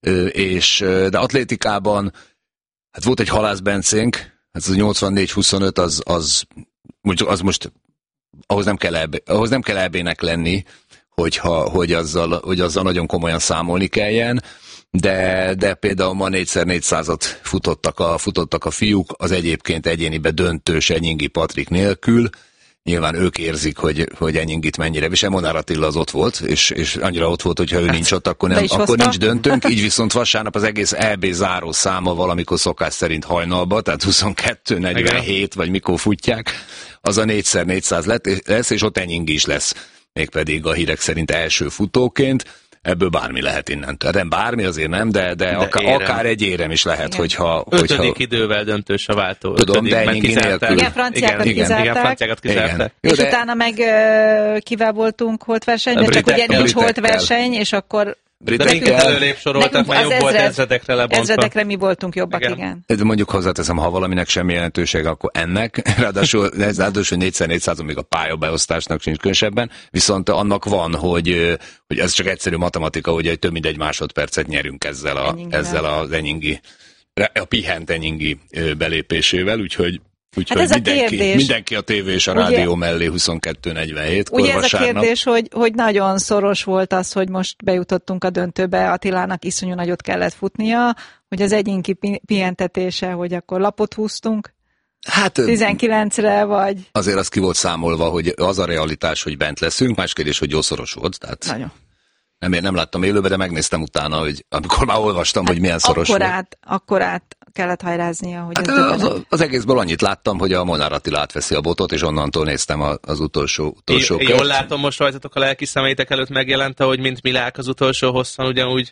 De atlétikában hát volt egy Halász Bencénk, hát az 84-25 az most ahhoz nem kell EB-nek lenni, hogy azzal nagyon komolyan számolni kelljen. De például ma 4x400-at futottak a fiúk, az egyébként egyénibe döntős Enyingi Patrik nélkül. Nyilván ők érzik, hogy Enyingit mennyire visel. Monár Attila az ott volt, és annyira ott volt, hogyha ő nincs ott, akkor nincs döntőnk. Így viszont vasárnap az egész EB záró száma valamikor szokás szerint hajnalba, tehát 22-47, vagy mikor futják, az a 4x400 lesz, és ott Enyingi is lesz, mégpedig a hírek szerint első futóként. Ebből bármi lehet innentől. Nem bármi azért nem, de akár egy érem is lehet, igen. hogyha... 5. idővel döntős a váltó. Tudom, de Enyingi nélkül. Igen, franciákat kizárták. És utána meg kivel voltunk holtversenyben, csak ugye nincs holtverseny, és akkor... De minket előrébb soroltak, mert jobb volt ezredekre lebontva. Ezredekre mi voltunk jobbak, igen. De mondjuk hozzáteszem, ha valaminek semmi jelentősége, akkor ennek, ráadásul 4x400 még a pályabeosztásnak sincs különösebben, viszont annak van, hogy ez csak egyszerű matematika, hogy több mint egy másodpercet nyerünk ezzel az Enyingi, a pihent Enyingi belépésével, úgyhogy hát ez mindenki a tévé és a rádió mellé 22:47-kor ugye vasárnap. Ez a kérdés, hogy nagyon szoros volt az, hogy most bejutottunk a döntőbe, Attilának iszonyú nagyot kellett futnia, hogy az Enyingi pihentetése, hogy akkor lapot húztunk. Hát 19-re vagy... Azért az ki volt számolva, hogy az a realitás, hogy bent leszünk, más kérdés, hogy jó szoros volt. Tehát nagyon. Nem láttam élőbe, de megnéztem utána, hogy amikor már olvastam, hogy milyen szoros volt. Akkor át kellett hajráznia, hogy hát az egészből annyit láttam, hogy a Monár Attila átveszi a botot, és onnantól néztem az utolsó kört. Jól látom, most rajtatok a lelki szemeitek előtt megjelent, hogy mint Milák az utolsó hosszan ugyanúgy...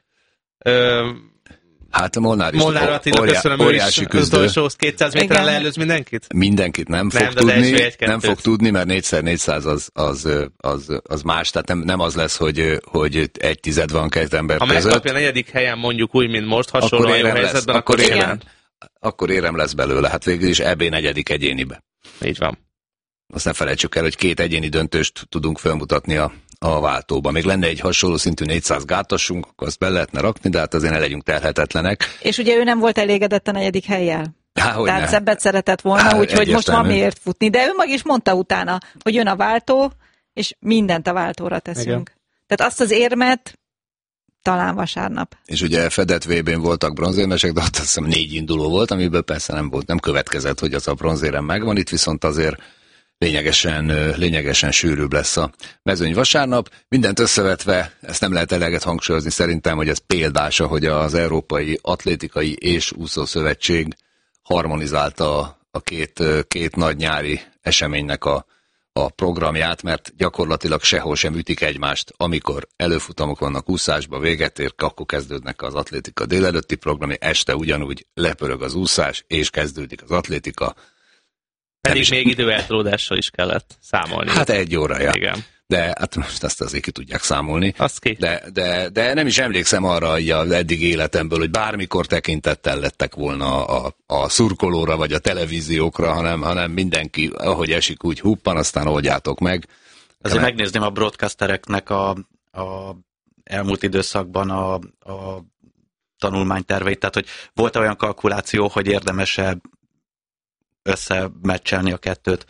Hát Molnár is Attila, köszönöm, óriási küzdő. Az utolsó 200 méteren leelőz mindenkit? Mindenkit nem fog tudni, mert 4x400 az más, tehát nem az lesz, hogy egy tized van két ember között. Ha megkapja a 4. helyen mondjuk úgy, mint most, hasonlóan jó helyzetben, akkor érem lesz belőle, hát végül is EB 4. egyénibe. Így van. Azt ne felejtsük el, hogy 2 egyéni döntőst tudunk felmutatni a váltóba. Még lenne egy hasonló szintű 400 gátasunk, akkor azt be lehetne rakni, de hát azért ne legyünk terhetetlenek. És ugye ő nem volt elégedett a 4. hellyel. Tehát szebbet szeretett volna, úgyhogy most van miért futni. De ő mag is mondta utána, hogy jön a váltó, és mindent a váltóra teszünk. Igen. Tehát azt az érmet talán vasárnap. És ugye fedett VB-n voltak bronzérmesek, de azt hiszem 4 induló volt, amiből persze nem következett, hogy az a bronzérem megvan, itt viszont azért lényegesen sűrűbb lesz a mezőny vasárnap. Mindent összevetve, ezt nem lehet eleget hangsúlyozni szerintem, hogy ez példása, hogy az Európai Atlétikai és Úszó Szövetség harmonizálta a két nagy nyári eseménynek a programját, mert gyakorlatilag sehol sem ütik egymást. Amikor előfutamok vannak úszásba, véget ér, akkor kezdődnek az atlétika délelőtti programja, este ugyanúgy lepörög az úszás, és kezdődik az atlétika. Pedig még időeltolódással is kellett számolni. Hát 1 órája. Igen. De hát most ezt azért ki tudják számolni. Azt ki. De nem is emlékszem arra az eddig életemből, hogy bármikor tekintettel lettek volna a szurkolóra vagy a televíziókra, hanem mindenki, ahogy esik, úgy huppan, aztán oldjátok meg. Azért megnézném a broadcastereknek a elmúlt időszakban a tanulmányterveit, tehát hogy volt olyan kalkuláció, hogy érdemes-e összemecselni a kettőt,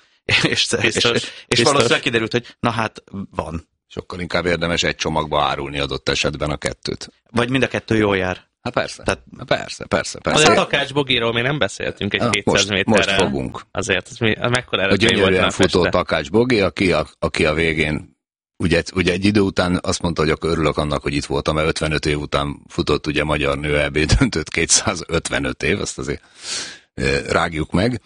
és valószínűleg kiderült, hogy na hát van. Sokkal inkább érdemes egy csomagba árulni adott esetben a kettőt. Vagy mind a kettő jól jár. Hát persze. Tehát, persze. Azért Takács Bogiról még nem beszéltünk egy 200 méterre. Most fogunk. Azért, mekkora eredmény volt. A gyönyörűen futó Takács Bogi, aki a végén ugye egy idő után azt mondta, hogy akkor örülök annak, hogy itt voltam, mert 55 év után futott ugye magyar nő EB döntőt, 255 év, azt azért rágjuk meg,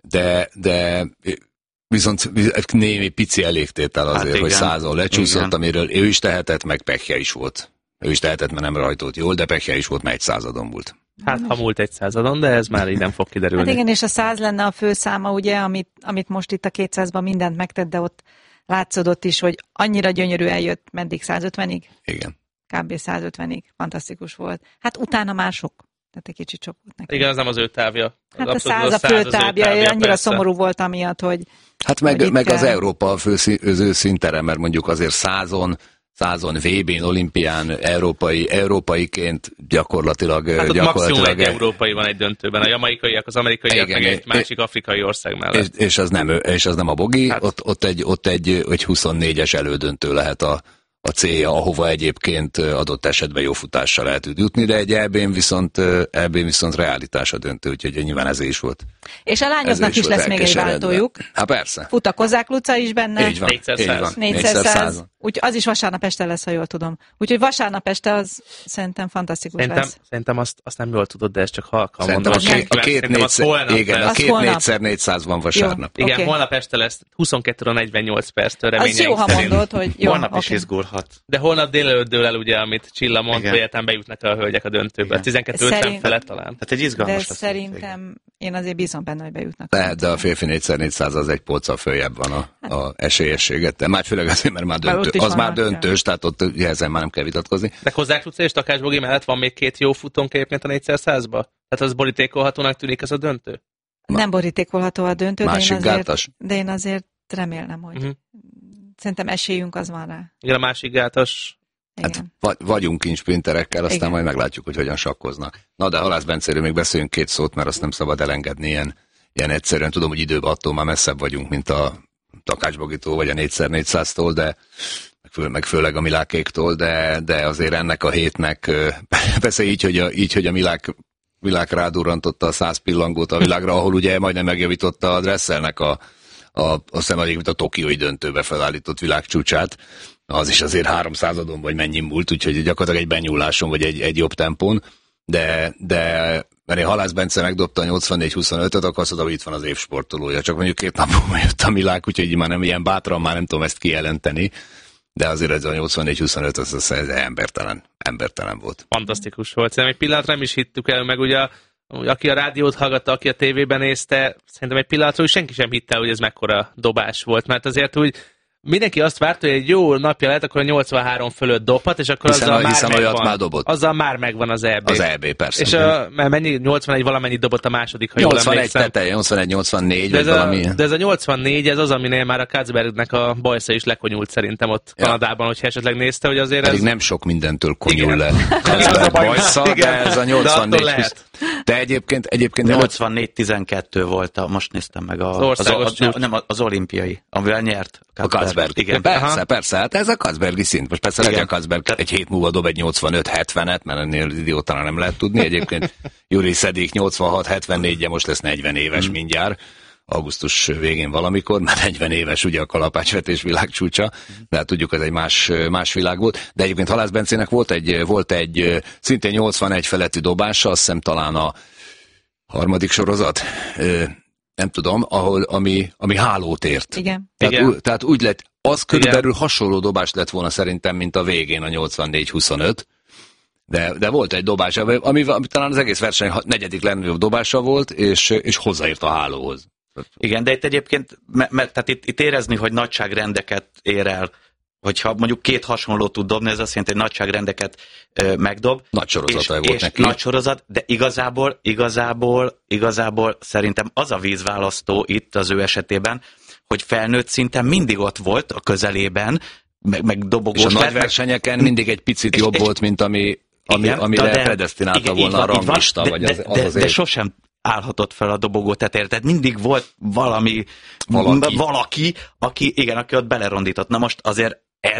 de viszont némi pici elégtétel azért, hogy 100-on lecsúszott, amiről ő is tehetett, meg pekje is volt. Ő is tehetett, mert nem rajtolt jól, de pekje is volt, mert 1/100 múlt. Hát ha múlt 1/100, de ez már így nem fog kiderülni. Hát igen, és a 100 lenne a főszáma, ugye, amit most itt a 200-ban mindent megtett, de ott látszódott is, hogy annyira gyönyörű eljött, meddig 150-ig? Igen. Kb. 150-ig. Fantasztikus volt. Hát utána már sok. Tehát egy kicsit sok volt neki. Igen, az nem az ő távja. Hát a 100 a főtávja, annyira persze. Szomorú volt amiatt, hogy... Hát meg az Európa a fő szintere, mert mondjuk azért 100-on VB-n, olimpián, európaiként gyakorlatilag... Hát ott maximum egy európai van egy döntőben, a jamaikaiak, az amerikaiak, meg egy másik afrikai ország mellett. És az nem a Bogi, hát. ott egy 24-es elődöntő lehet a célja, ahova egyébként adott esetben jó futással el tud jutni, de egy EB-n viszont realitás a döntő, úgyhogy nyilván ezért is volt. És a lányoknak is lesz még egy váltójuk. Hát persze. Fut a Kozák Luca is benne. Így van. 4x100. Úgy az is vasárnap este lesz, ha jól tudom. Úgyhogy vasárnap este az szerintem fantasztikus lesz. Szerintem azt nem jól tudod, de ez csak halkan mondom. A két 4x400 van vasárnap. Jó, igen, holnap este lesz 22:48 perctől reményeink szerint. Az jó, ha mondod, hogy jó. Holnap is izgulhat. De holnap délelőtt dől el, ugye, amit Csilla mondta, hogy egyáltalán bejutnak a hölgyek a döntőbe. 12:50 felett talán. Tehát egy izgalmas de szerintem én azért bízom benne, hogy bejutnak. De a férfi 4x400 az egy polccal följebb van a esélyességet. De már főleg azért, mert már döntő. Az már döntős, tehát ott ezen már nem kell vitatkozni. De Kozák Luca és Takács Bogi mellett van még 2 jó futónk egyébként a 4x100-ba? Tehát az borítékolhatónak tűnik ez a döntő? Nem borítékolható a döntő, de én azért remélem, hogy szerintem esélyünk az van rá. Igen, a másik gátas. Hát vagyunk kincssprinterekkel, aztán majd meglátjuk, hogy hogyan sakkoznak. Na de Halász Bencéről még beszéljünk 2 szót, mert azt nem szabad elengedni ilyen egyszerűen. Tudom, hogy időben attól már messzebb vagyunk, mint a Takács Bogitól, vagy a 4x400-tól, de meg főleg a Milákéktól, de azért ennek a hétnek, persze így, hogy a Milák rádurrantotta a 100 pillangót a világra, ahol ugye majdnem megjavította a Dresselnek aztán a tokiói döntőbe felállított világcsúcsát, az is azért 300-on vagy mennyi múlt, úgyhogy gyakorlatilag egy benyúláson, vagy egy jobb tempón, de mert Halász Bence megdobta a 84-25-öt, akkor azt mondta, hogy itt van az év sportolója. Csak mondjuk 2 napon jött a Milák, úgyhogy már nem ilyen bátran, már nem tudom ezt kijelenteni, de azért ez a 84-25 az embertelen volt. Fantasztikus volt. Szerintem egy pillanatra nem is hittük el, meg ugye aki a rádiót hallgatta, aki a tévében nézte, szerintem egy pillanatról senki sem hitte, hogy ez mekkora dobás volt, mert azért úgy mindenki azt várta, hogy egy jó napja lehet, akkor a 83 fölött dobhat, és akkor azzal már megvan az EB. Az EB, persze. És mert mennyi, 81 valamennyit dobott a második, ha 81 teteje, 81-84, vagy valami. De ez a 84, ez az, aminél már a Katzbergnek a bajsza is lekonyult szerintem ott Kanadában, hogyha esetleg nézte, hogy azért pedig nem sok mindentől konyul le Katzberg bajsza, de ez a 84. De egyébként 84-12 volt, most néztem meg az olimpiai, amivel nyert a Katzberg. Igen. Persze, hát ez a Katzbergi szint. Most persze lehet, hogy a Katzberg egy hét múlva dob egy 85-70-et, mert ennél idiótára nem lehet tudni. Egyébként Juri Szedik 86-74-je most lesz 40 éves mindjárt. Augusztus végén valamikor, mert 40 éves ugye a kalapácsvetés világcsúcsa, de hát tudjuk, ez egy más világ volt. De egyébként Halász Bencének volt egy szintén 81 feletti dobása, azt hiszem talán a harmadik sorozat, nem tudom, ami hálót ért. Igen. Tehát úgy lett, az körülbelül hasonló dobás lett volna szerintem, mint a végén a 84-25, de volt egy dobás, ami talán az egész verseny 4. legnagyobb dobása volt, és hozzáért a hálóhoz. Igen, de itt egyébként, tehát itt érezni, hogy nagyságrendeket ér el, hogyha mondjuk két hasonló tud dobni, ez azt jelenti, hogy nagyságrendeket megdob. Nagy sorozata volt neki. Nagy sorozat, de igazából szerintem az a vízválasztó itt az ő esetében, hogy felnőtt szinten mindig ott volt a közelében, meg dobogós. És a nagy versenyeken mindig egy picit jobb volt, mint amire predesztinálta volna a ranglista, vagy az de sosem állhatott fel a dobogó tetejére. Tehát mindig volt valaki, aki ott belerondított. Na most azért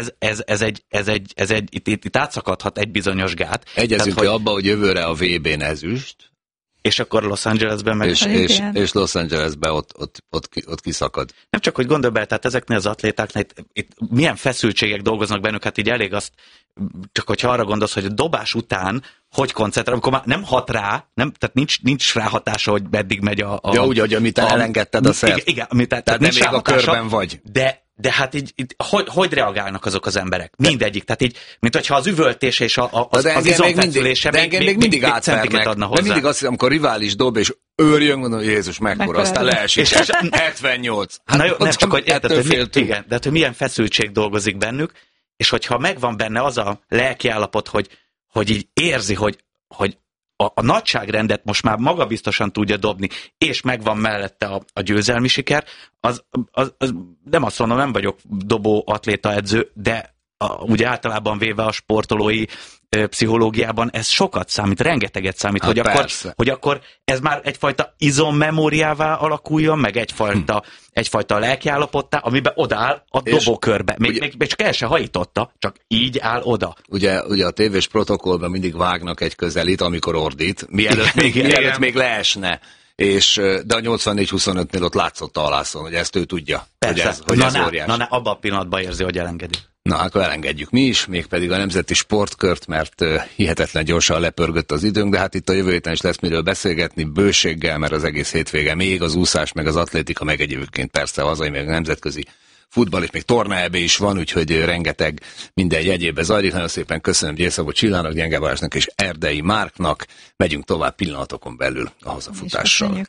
ez egy itt átszakadhat egy bizonyos gát. Egyezünk abba, hogy jövőre a VB-n ezüst. És akkor Los Angelesben meg... És Los Angelesben ott kiszakad. Nem csak, hogy gondolj bele, tehát ezeknél az atlétáknál itt milyen feszültségek dolgoznak bennük, hát így elég azt, csak hogyha arra gondolsz, hogy a dobás után hogy koncentrál, amikor már nem hat rá, tehát nincs ráhatása, hogy meddig megy a... Ja, úgy, hogy amit elengedted a szert. Igen, tehát nem még a körben vagy. De hát így hogy reagálnak azok az emberek? Mindegyik. Tehát így, mint hogyha az üvöltés és az izomfeszülése még mindig átvernek. Adna hozzá. De mindig azt hiszem, amikor rivális dob, és őrjön, mondom, Jézus, mekkora, aztán leesik. 78. Hát, na jó, nem csak, hogy igen, de hogy milyen feszültség dolgozik bennük, és hogyha megvan benne az a lelkiállapot, hogy így érzi, hogy a nagyságrendet most már magabiztosan tudja dobni, és megvan mellette a győzelmi siker, az nem azt mondom, nem vagyok dobó atléta edző, de ugye általában véve a sportolói pszichológiában ez sokat számít, rengeteget számít, hogy akkor ez már egyfajta izommemóriává alakuljon, meg egyfajta lelkiállapottá, amiben odaáll a dobókörbe. Még csak el se hajította, csak így áll oda. Ugye a tévés protokollban mindig vágnak egy közelít, amikor ordít, mielőtt még leesne. De a 84-25-nél ott látszott a halászon, hogy ezt ő tudja. Persze. Hogy ez óriás. Abban a pillanatban érzi, hogy elengedi. Na, akkor elengedjük mi is, mégpedig a Nemzeti Sportkört, mert hihetetlen gyorsan lepörgött az időnk, de hát itt a jövő héten is lesz miről beszélgetni, bőséggel, mert az egész hétvége még az úszás, meg az atlétika, meg egyébként persze a hazai, meg a nemzetközi futball, és még tornaebé is van, úgyhogy rengeteg minden egyébbe zajlik. Nagyon szépen köszönöm Gyészabó Csillának, Gyenge Balázsnak és Erdei Márknak. Megyünk tovább pillanatokon belül a hazafutással.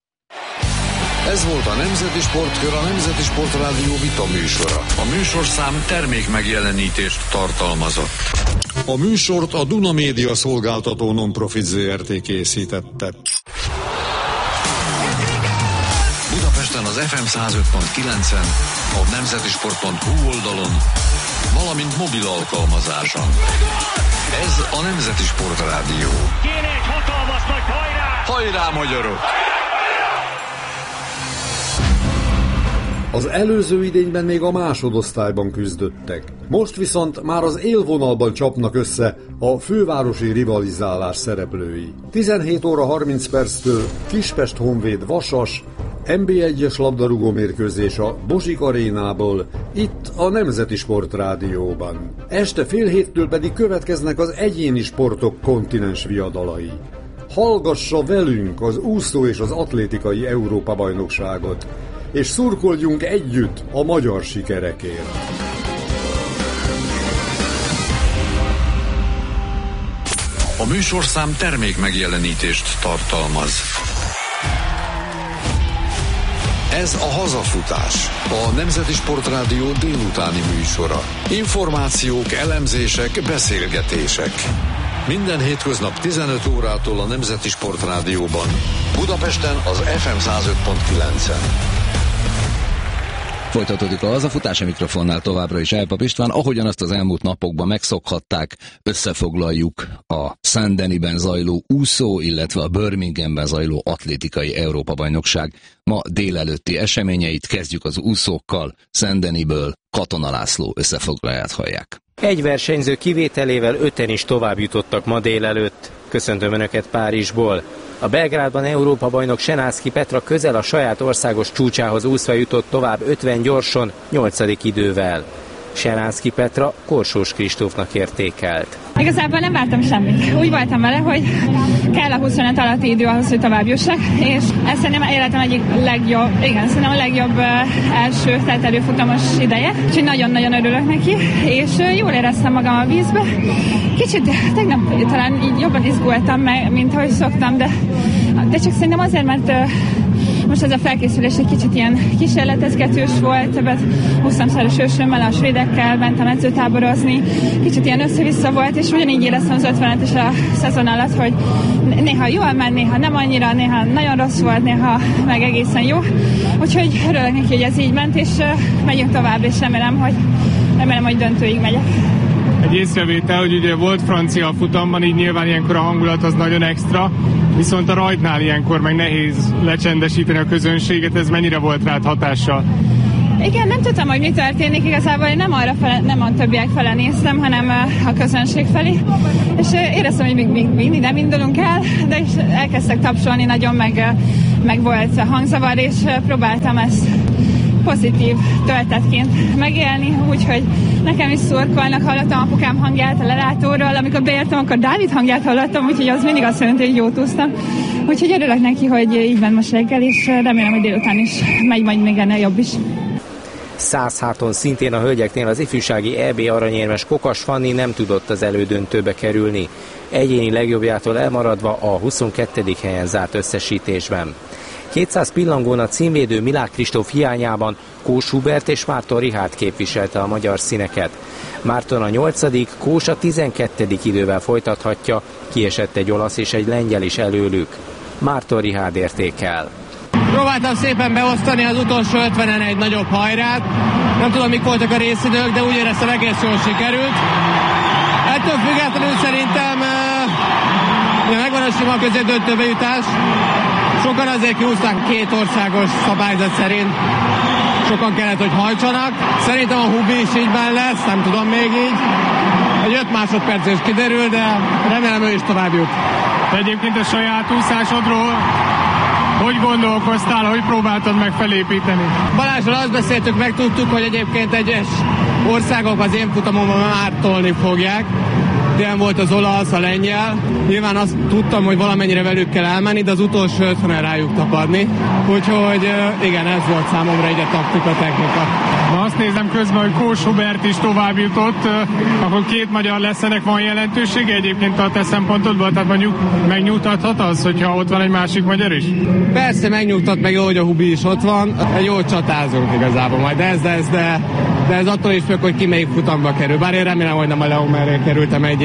Ez volt a Nemzeti Sportkör, a Nemzeti Sportrádió vita műsora. A műsorszám termék megjelenítést tartalmazott. A műsort a Duna Média szolgáltató non-profit ZRT készítette. Budapesten az FM 105.9-en, a nemzetisport.hu oldalon, valamint mobil alkalmazáson. Ez a Nemzeti Sportrádió. Kéne egy hatalmas nagy hajrá! Hajrá, magyarok! Az előző idényben még a másodosztályban küzdöttek. Most viszont már az élvonalban csapnak össze a fővárosi rivalizálás szereplői. 17 óra 30 perctől Kispest Honvéd Vasas, NB1-es labdarúgó mérkőzés a Bozsik arénából, itt a Nemzeti Sportrádióban. Este fél héttől pedig következnek az egyéni sportok kontinens viadalai. Hallgassa velünk az úszó és az atlétikai Európa-bajnokságot, és szurkoljunk együtt a magyar sikerekért. A műsorszám termék megjelenítést tartalmaz. Ez a hazafutás, a Nemzeti Sportrádió délutáni műsora. Információk, elemzések, beszélgetések. Minden hétköznap 15 órától a Nemzeti Sportrádióban. Budapesten az FM 105.9-en. Folytatódik a hazafutás, a mikrofonnál továbbra is Elpap István. Ahogyan azt az elmúlt napokban megszokhatták, összefoglaljuk a Saint-Denisben zajló úszó, illetve a Birminghamben zajló atlétikai Európa-bajnokság ma délelőtti eseményeit. Kezdjük az úszókkal. Saint-Denisből Katona László összefoglalóját hallják. Egy versenyző kivételével 5-en is tovább jutottak ma délelőtt. Köszöntöm Önöket Párizsból. A Belgrádban Európa-bajnok Senászki Petra közel a saját országos csúcsához úszva jutott tovább 50 gyorsan, 8. idővel. Senászki Petra Korsós Kristófnak értékelt. Igazából nem vártam semmit. Úgy voltam vele, hogy kell a 25 alatti idő ahhoz, hogy tovább jussak, és ez szerintem életem egyik legjobb, szerintem a legjobb első telterőfutamos ideje, úgyhogy nagyon-nagyon örülök neki, és jól éreztem magam a vízbe. Kicsit tegnap talán így jobban izgultam, mint ahogy szoktam, de csak szerintem azért, mert Most ez a felkészülés egy kicsit ilyen kísérletezgetős volt, többet 20-szoros ősömmel, a svédekkel mentem edzőtáborozni, kicsit ilyen össze-vissza volt, és ugyanígy éreztem az 50-et is a szezon alatt, hogy néha jól ment, néha nem annyira, néha nagyon rossz volt, néha meg egészen jó. Úgyhogy örülök neki, hogy ez így ment, és megyünk tovább, és remélem, hogy döntőig megyek. Egy észrevétel, hogy ugye volt francia a futamban, így nyilván ilyenkor a hangulat az nagyon extra, viszont a rajtnál ilyenkor meg nehéz lecsendesíteni a közönséget, ez mennyire volt rád hatással? Igen, nem tudtam, hogy mi történik, igazából én nem a többiek fele néztem, hanem a közönség felé, és éreztem, hogy még nem indulunk el, de is elkezdtek tapsolni, nagyon meg volt a hangzavar, és próbáltam ezt pozitív töltetként megélni, úgyhogy nekem is szurkolnak, hallottam apukám hangját a lelátóról, amikor beértem, akkor Dávid hangját hallottam, úgyhogy az mindig azt jelenti, hogy jót úsztam. Úgyhogy örülök neki, hogy így ment most reggel, és remélem, hogy délután is megy majd még ennél jobb is. 100 háton szintén a hölgyeknél az ifjúsági EB aranyérmes Kokas Fanni nem tudott az elődöntőbe kerülni. Egyéni legjobbjától elmaradva a 22. helyen zárt összesítésben. 200 pillangón a címvédő Milák Kristóf hiányában Kós Hubert és Márton Richárd képviselte a magyar színeket. Márton a 8., Kós a 12. idővel folytathatja, kiesett egy olasz és egy lengyel is előlük. Márton Richárd értékel. Próbáltam szépen beosztani az utolsó 50-en egy nagyobb hajrát. Nem tudom, mik voltak a részidők, de úgy éreztem, egész jól sikerült. Ettől függetlenül szerintem megvan a sima középdöntőbe jutás. Sokan azért kihúzták 2 országos szabályzat szerint. Sokan kellett, hogy hajtsanak. Szerintem a Hubi is ígyben lesz, nem tudom még így. Egy 5 másodperc is kiderül, de remélem ő is tovább jut. Egyébként a saját úszásodról hogy gondolkoztál, hogy próbáltad meg felépíteni? Balázsral azt beszéltük, megtudtuk, hogy egyébként egyes országok az én futamomban már tolni fogják. Ilyen volt az olasz, a lengyel. Nyilván azt tudtam, hogy valamennyire velük kell elmenni, de az utolsó 50-en rájuk tapadni. Úgyhogy igen, ez volt számomra egy a taktika, technika. Na azt nézem közben, hogy Kós Hubert is tovább jutott, akkor 2 magyar lesz, ennek van jelentősége egyébként a te szempontodból, tehát mondjuk megnyugtathat az, hogyha ott van egy másik magyar is? Persze megnyugtat, meg jó, hogy a Hubi is ott van. Jó csatázunk igazából majd, de ez attól is függ, hogy ki melyik futamba kerül. Bár én remélem, hogy nem a Leon mellé kerültem egy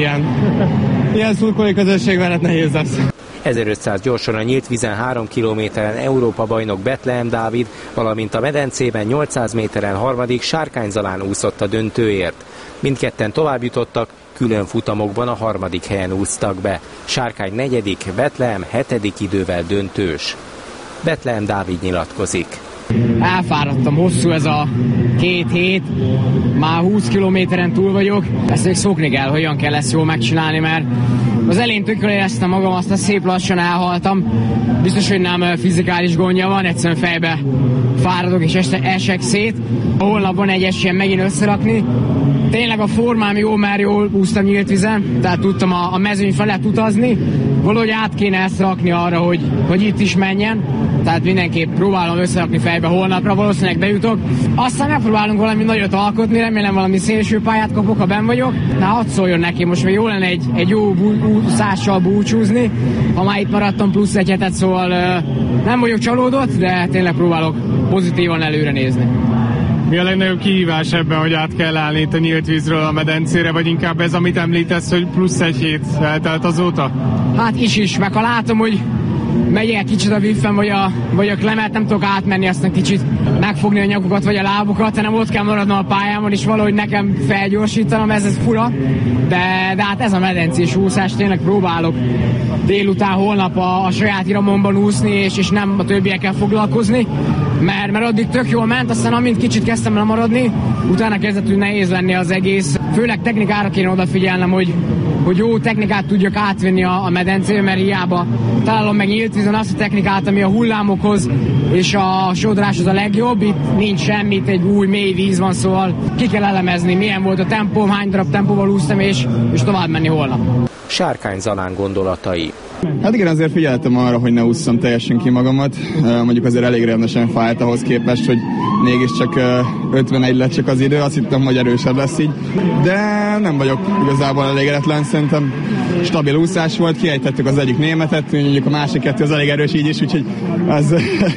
ilyen szurkolói közösség, mert nehéz lesz. 1500 gyorsan a nyílt vízen 3 kilométeren Európa bajnok Betlehem Dávid, valamint a medencében 800 méteren harmadik Sárkány Zalán úszott a döntőért. Mindketten tovább jutottak, külön futamokban a 3. helyen úsztak be. Sárkány 4., Betlehem 7. idővel döntős. Betlehem Dávid nyilatkozik. Elfáradtam, hosszú ez a 2 hét, már 20 kilométeren túl vagyok, ezt még szokni kell, hogyan kell ezt jól megcsinálni, mert az elején tökről éreztem magam, aztán szép lassan elhaltam. Biztos, hogy nem fizikális gondja van, egyszerűen fejbe fáradok és esek szét. Holnap van egy esélyem megint összerakni. Tényleg a formám jó, mert jól úsztam nyílt vizen, tehát tudtam a mezőny felett utazni. Valahogy át kéne ezt rakni arra, hogy itt is menjen. Tehát mindenképp próbálom összerakni fejbe holnapra, valószínűleg bejutok. Aztán megpróbálunk valami nagyot alkotni, remélem valami szélső pályát kapok, ha benn vagyok. Na, hadd szóljon neki, most még jó lenne egy jó úszással búcsúzni. Ha már itt maradtam plusz egy hetet, szóval nem vagyok csalódott, de tényleg próbálok pozitívan előre nézni. Mi a legnagyobb kihívás ebben, hogy át kell állni itt a nyílt vízről a medencére, vagy inkább ez, amit említesz, hogy plusz egy hét eltelt azóta? Hát is, meg ha látom, hogy megyek kicsit a wifi-en, vagy a klemert, nem tudok átmenni, aztán kicsit megfogni a nyakukat, vagy a lábukat, hanem ott kell maradnom a pályámon, és valahogy nekem felgyorsítanom, ez fura, de hát ez a medencés úszás, tényleg próbálok délután, holnap a saját iramomban úszni, és nem a többiekkel foglalkozni, mert addig tök jól ment, aztán amint kicsit kezdtem lemaradni, utána kezdett nehéz lenni az egész, főleg technikára kéne odafigyelnem, hogy jó technikát tudjak átvenni a medencébe, mert hiába találom meg nyílt vízon azt a technikát, ami a hullámokhoz és a sodráshoz a legjobb. Itt nincs semmit, egy új mély víz van, szóval ki kell elemezni, milyen volt a tempóm, hány darab tempóval úsztam, és tovább menni holnap. Sárkány Zalán gondolatai. Hát igen, azért figyeltem arra, hogy ne ússzam teljesen ki magamat. Mondjuk azért elég rendesen fájt ahhoz képest, hogy mégiscsak 51 lett csak az idő, azt hittem, hogy erősebb lesz így. De nem vagyok igazából elégedetlen, szerintem stabil úszás volt, kiejtettük az egyik németet, mondjuk a másik kettő az elég erős így is, úgyhogy az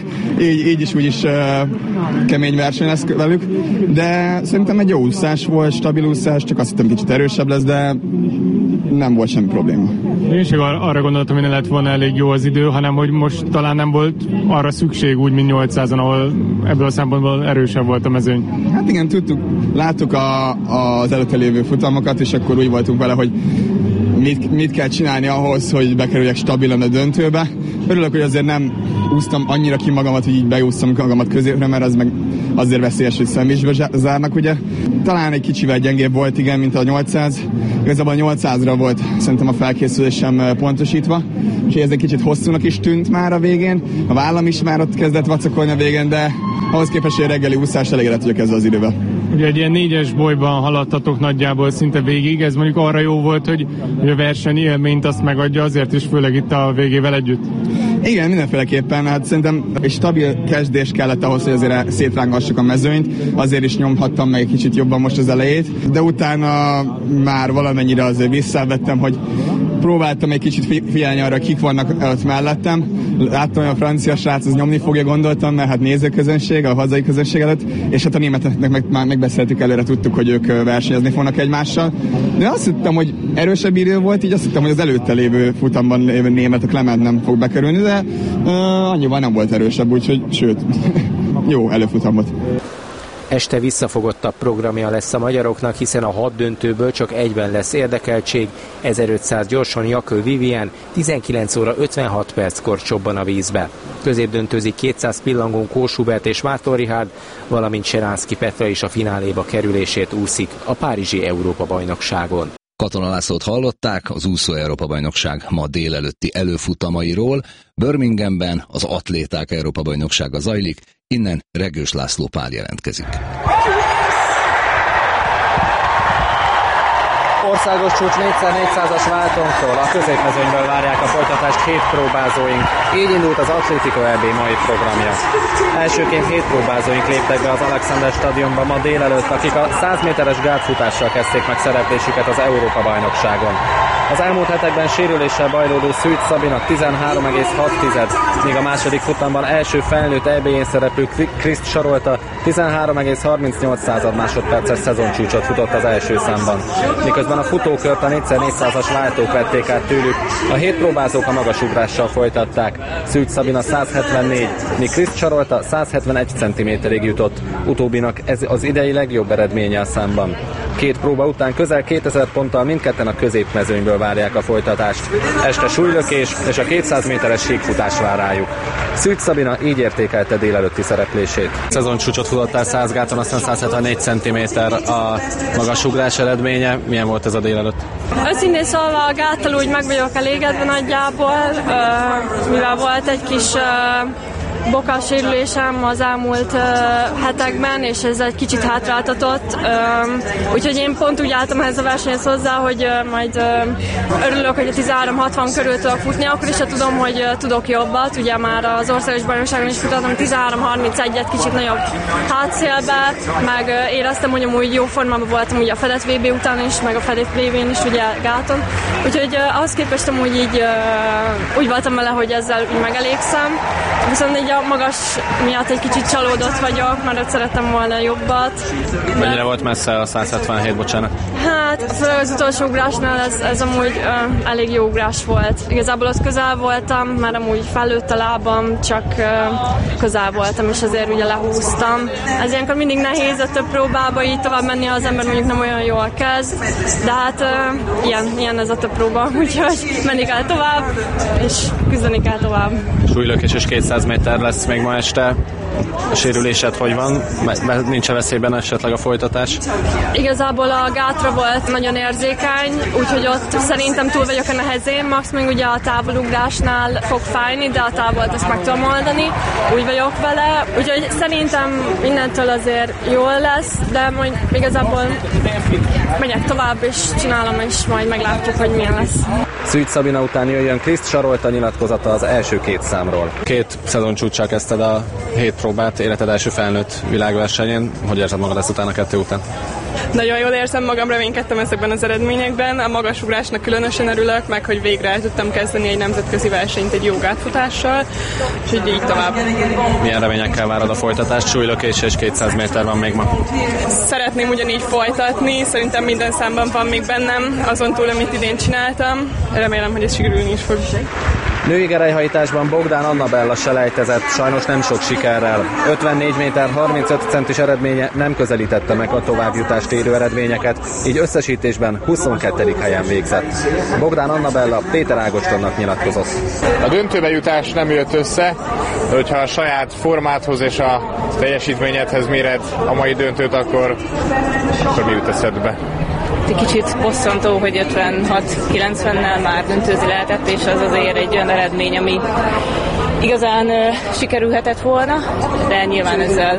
így is úgy is kemény verseny lesz velük, de szerintem egy jó úszás volt, stabil úszás, csak azt hittem kicsit erősebb lesz, de nem volt semmi probléma. Én sem arra gondoltam, hogy ne lett volna elég jó az idő, hanem hogy most talán nem volt arra szükség úgy, mint 800-on, ahol ebből a szempontból erősebb volt a mezőny. Hát igen, láttuk az előtte lévő futamokat, és akkor úgy voltunk vele, hogy mit kell csinálni ahhoz, hogy bekerüljek stabilan a döntőbe. Örülök, hogy azért nem úsztam annyira ki magamat, hogy így beúsztam magamat középre, mert az meg azért veszélyes, hogy személyisbe zárnak, ugye. Talán egy kicsivel gyengébb volt, igen, mint a 800. Igazából a 800-ra volt szerintem a felkészülésem pontosítva, és ez egy kicsit hosszúnak is tűnt már a végén. A vállam is már ott kezdett vacakolni a végén, de ahhoz képest, hogy reggeli úszás elégedett vagyok ezzel az idővel. Ugye egy ilyen 4-es bolyban haladtatok nagyjából szinte végig, ez mondjuk arra jó volt, hogy a verseny élményt azt megadja azért is, főleg itt a végével együtt. Igen, mindenféleképpen, hát szerintem egy stabil kezdés kellett ahhoz, hogy azért szétrángassuk a mezőnyt, azért is nyomhattam meg egy kicsit jobban most az elejét, de utána már valamennyire azért visszavettem, hogy próbáltam egy kicsit figyelni arra, kik vannak ott mellettem. Láttam, hogy a francia srác az nyomni fogja, gondoltam, mert hát nézőközönség, a hazai közönség előtt, és hát a németeknek már megbeszéltük előre, tudtuk, hogy ők versenyezni fognak egymással. De azt hittem, hogy erősebb idő volt, így azt hittem, hogy az előtte lévő futamban lévő németek Lement nem fog bekerülni, de annyival nem volt erősebb, úgyhogy sőt, jó előfutam volt. Este visszafogottabb programja lesz a magyaroknak, hiszen a 6 döntőből csak egyben lesz érdekeltség. 1500 gyorson Jakő Vivien 19 óra 56 perckor csobban a vízbe. Középdöntőzik 200 pillangón Kós Hubert és Márton Richárd, valamint Seránszky Petra is a fináléba kerülését úszik a párizsi Európa-bajnokságon. Katona Lászlót hallották az úszó Európa-bajnokság ma délelőtti előfutamairól. Birminghamben az atléták Európa-bajnoksága zajlik, innen Regős László Pál jelentkezik. Országos csúcs 4x400-as váltónktól a középmezőnyből várják a folytatást hétpróbázóink. Így indult az Atlético EB mai programja. Elsőként hétpróbázóink léptek be az Alexander stadionba ma délelőtt, akik a 100 méteres gátfutással kezdték meg szereplésüket az Európa-bajnokságon. Az elmúlt hetekben sérüléssel bajlódó Szűcs Szabina 13,6, míg a második futamban első felnőtt EB-jén szereplő Kriszt Sarolta 13,38 másodperces szezoncsúcsot futott az első számban. Miközben a futókört a 4x400-as váltók vették át tőlük, a hétpróbázók a magasugrással folytatták. Szűcs Szabina 174, míg Kriszt Sarolta 171 cm-ig jutott. Utóbbinak ez az idei legjobb eredménye a számban. Két próba után közel 2000 ponttal mindketten a középmezőnyből várják a folytatást. Este súlylökés és a 200 méteres síkfutás vár rájuk. Szűcs Szabina így értékelte délelőtti szereplését. Szezoncsúcsot futottál 100 gáton, aztán 174 cm a magasugrás eredménye. Milyen volt ez a délelőtt? Őszintén szólva a gáttal úgy meg vagyok elégedve nagyjából, mivel volt egy kis bokarsérülésem az elmúlt hetekben, és ez egy kicsit hátráltatott. Úgyhogy én pont úgy álltam ehhez a versenyhez hozzá, hogy majd örülök, hogy a 13.60 körül tudok futni, akkor is tudom, hogy tudok jobbat. Ugye már az országos bajnokságon is futottam 13.31-et kicsit nagyobb hátszélbe, meg éreztem, hogy amúgy jó formában voltam ugye a fedett VB után is, meg a fedett VB-n is ugye gáton. Úgyhogy ahhoz képest amúgy így úgy voltam vele, hogy ezzel így megelégszem. Viszont így a magas miatt egy kicsit csalódott vagyok, mert ott szerettem volna jobbat. Mennyire volt messze a 177, bocsánat? Hát, főleg az utolsó ugrásnál ez amúgy elég jó ugrás volt. Igazából ott közel voltam, mert amúgy fellőtt a lábam, csak közel voltam, és azért ugye lehúztam. Ez ilyenkor mindig nehéz a több próbába így tovább menni, az ember mondjuk nem olyan jól kezd, de hát ilyen ez a több próba, úgyhogy menni kell tovább, és küzdeni kell tovább. Súlylökés és 200 méter lesz még ma este. A sérülésed hogy van? Nincs-e veszélyben esetleg a folytatás? Igazából a gátra volt nagyon érzékeny, úgyhogy ott szerintem túl vagyok a nehezén. Max még ugye a távolugrásnál fog fájni, de a távolt ezt meg tudom oldani. Úgy vagyok vele, úgyhogy szerintem mindentől azért jól lesz, de majd igazából megyek tovább és csinálom, és majd meglátjuk, hogy milyen lesz. Szűcs Szabina után jöjjön Kriszt Sarolta nyilatkozata az első két számról. Két szezoncsúccsal kezdted a hét próbát, életed első felnőtt világversenyén. Hogy érzed magad ezután a 2 után? Nagyon jól érzem magam, reménykedtem ezekben az eredményekben. A magasugrásnak különösen örülök, meg hogy végre el tudtam kezdeni egy nemzetközi versenyt egy jó gátfutással, és így tovább. Milyen reményekkel várod a folytatást? Súlylökés és 200 méter van még ma. Szeretném ugyanígy folytatni, szerintem minden számban van még bennem, azon túl, amit idén csináltam. Remélem, hogy ez sikerülni is fog. Női gerelyhajtásban Bogdán Annabella selejtezett, sajnos nem sok sikerrel. 54 méter 35 centis eredménye nem közelítette meg a továbbjutást érő eredményeket, így összesítésben 22. helyen végzett. Bogdán Annabella Péter Ágostonnak nyilatkozott. A döntőbe jutás nem jött össze, de hogyha a saját formádhoz és a teljesítményedhez méred a mai döntőt, akkor mi jut eszedbe? Kicsit bosszantó, hogy 56-90-nel már döntőzni lehetett, és az azért egy olyan eredmény, ami igazán sikerülhetett volna, de nyilván ezzel